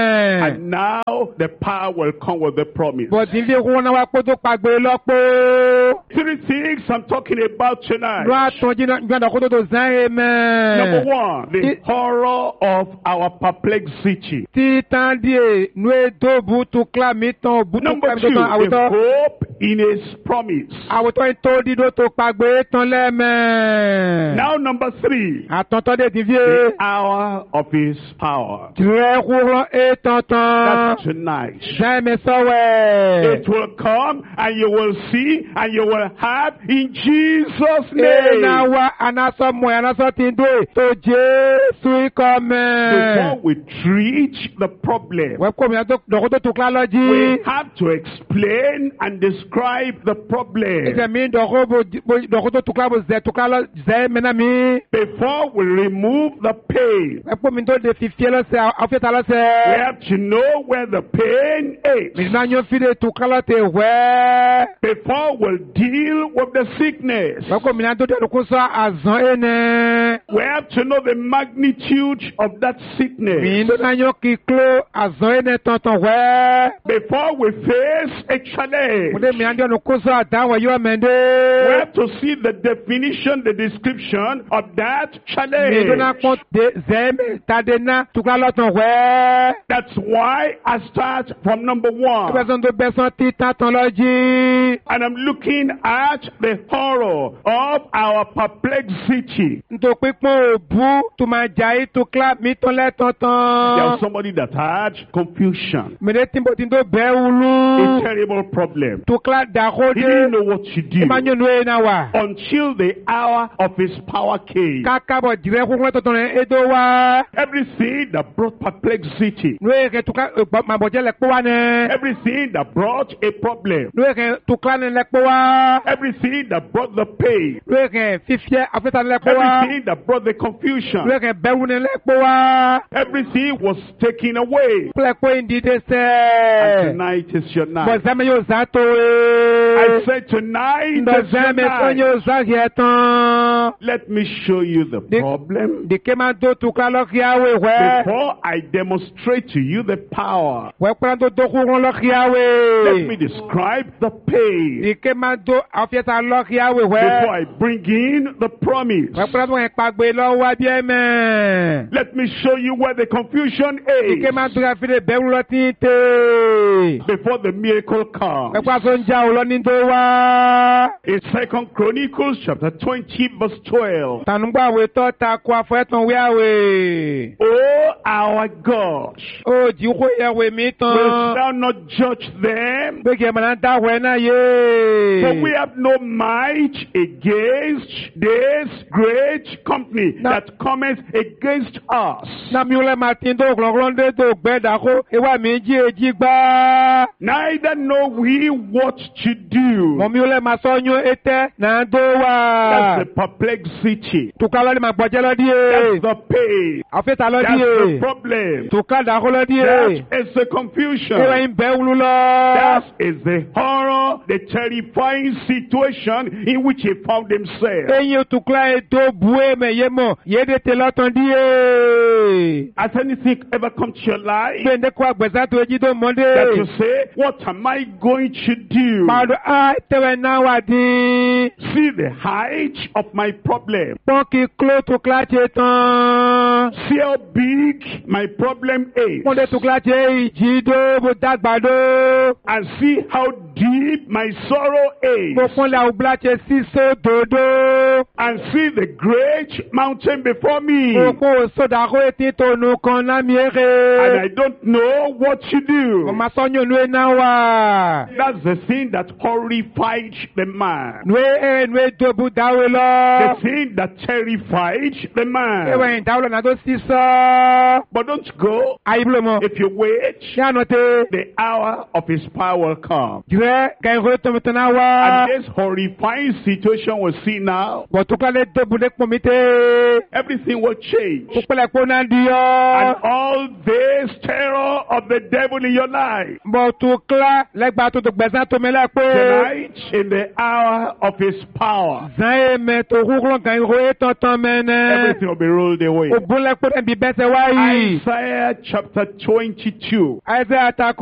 And now the power will come with the promise. But in the one wa po to pagbe lopo. Three things I'm talking about tonight. No atonji na nganda ko to za Number me. one, the horror of our perplexity. Ti tandie no do bu tu klami ton bu tu Number klami two, ton the awuto. hope in his promise. Àwòtọ́ yìí tó dídó tó pàgbé tán lẹ́mẹ̀. Now number three, Àtọ̀tọ̀ dé ti fi the hour of his power. tìrẹ kúrọ̀ ètò tán. That's tonight. Sẹ́mi sọ́wẹ́. It will come and you will see and you will have in Jesus' Ena name. wa anasọ mọ̀ anasọ ti ń dé tó Jésù ikọ̀ Before mẹ́. we treat the problem, Wẹ́ kó mi dọ̀kọ́ tó tukla lọ we jí. have to explain and describe the problem. Ìjẹ́ mi dọ̀kọ́ tó tukla bò zẹ̀ tukla lọ zẹ̀ mẹ́nà mi. Before we remove the pain, Wẹ́ kó mi tó de fìfìẹ́ lọ́sẹ̀ àfẹ́ta we lọ́sẹ̀. have to know where the pain Mi is. náà yóò fi de tukla lọ tẹ̀ wẹ́. Before we deal with the sickness, Wẹ́ kó mi náà tó dẹ̀ lókun sọ àzán ẹnẹ. we have to know the magnitude of that Mi sickness. ndo na nyo ki klo àzán ẹnẹ tọ̀tàn wẹ́. Before we face a Mo challenge, dé mi àjọ lókun sọ àdáwọ̀ yóò we mẹ́ndé. have to see the definition, the description of that Mi ndo na challenge. pọ́n de zẹ́mi tàdé ná tukla lọ́tàn wẹ́. That's why I start from number one. Ibẹ̀sán tó bẹ̀sán tí tàtàn lọ jí. And I'm looking at the horror of our perplexity. Ntò pípọ́n òbú tó máa jà yí tukla mi tán lẹ́tàn There was tán. somebody that had confusion, Mi dé tí mo ti tó bẹ́ẹ̀ a wulu. terrible problem. Tukla tukla dako He de. didn't know what to do Imanyo nwe na wa. until the hour of his power came. Kaka bo dire kukla totone edo wa. Everything that brought perplexity, Nwe ke tukla maboje lekpo wa ne. everything that brought a problem, Nwe ke tukla ne lekpo wa. everything that brought the pain, Nwe ke fifie afeta lekpo wa. everything that brought the confusion, Nwe ke bewu ne lekpo wa. everything was taken away. Lekpo indide And se. tonight is your Bo night. zame yo zato I e. said tonight Ndo is your zame night. sonyo zakietan. Let me show you the The- problem Di kema do tukla lokia we we. before I demonstrate to you the power. We kura do kuron lokia Let me we. describe the pain Di kema do afieta lokia we we. before I bring in the promise. We kura do ekpagbe lo wa bi eme. Let me show you where the confusion Di is kema do afile bewu lo tinte. before the miracle We comes. kura so nja o lo ni do wa. In 2 Chronicles chapter 20 verse 12. Tanungba we to ta kwa fo eton we awe. Oh, our God, O ji ko ye we mi wilt tan. thou not judge them? Be ke mana da we na For we ye. have no might against this great company Na- that cometh against us. Na mi ole Martin do glonglon de do gbe da ko. E wa mi ji eji gba. Neither know we what to Mo do. mi ole ma so nyo ete na do That's wa. the perplexity. Tukala le ma gboje lo di That's e. the pain. Afeta lo That's di the e. problem. Tukala da ko lo di That e. is the E wa confusion. in be wulu That lo. is the horror, the terrifying situation in which he found himself. Eyin tukla e do bue me ye mo. Ye de te lo ton di e. Has anything ever come to your life Gbende ko agbesa to eji do mo that you de. say, what am I going to do? Pado a tewe na wa di. See the height of my problem. Pon ki klo tukla che tan. See how big my problem is. Pon de tukla che iji do bo dagba do. And see how deep my sorrow Mo is. pon la ubla che siso dodo. And see the great mountain before me. Mo ko soda ko eti to nu kan na mi And ere. I don't know what to Mo do. ma so nyo nu e na wa. That's the thing that horrified the man. Nu e do bu dawe The lo. thing that terrified the E man. we dawe lo na do siso. But don't go. Ayi blo mo. If you wait, Ya no te. the hour of his power will come. Jure ka ko to mi to na And wa. this horrifying situation we see now, Bo tukla le do bu de po mi te. everything will change. Ko pele ko na di And yo. all this terror of the devil in your life, Bo tukla legba to gbesa to me le pe. tonight, in the hour of his power, Zan e me to kuklon kan ko e ton ton mene. everything will be rolled away. O bun le pe bi bese wa yi. Isaiah chapter 22. Isaiah ta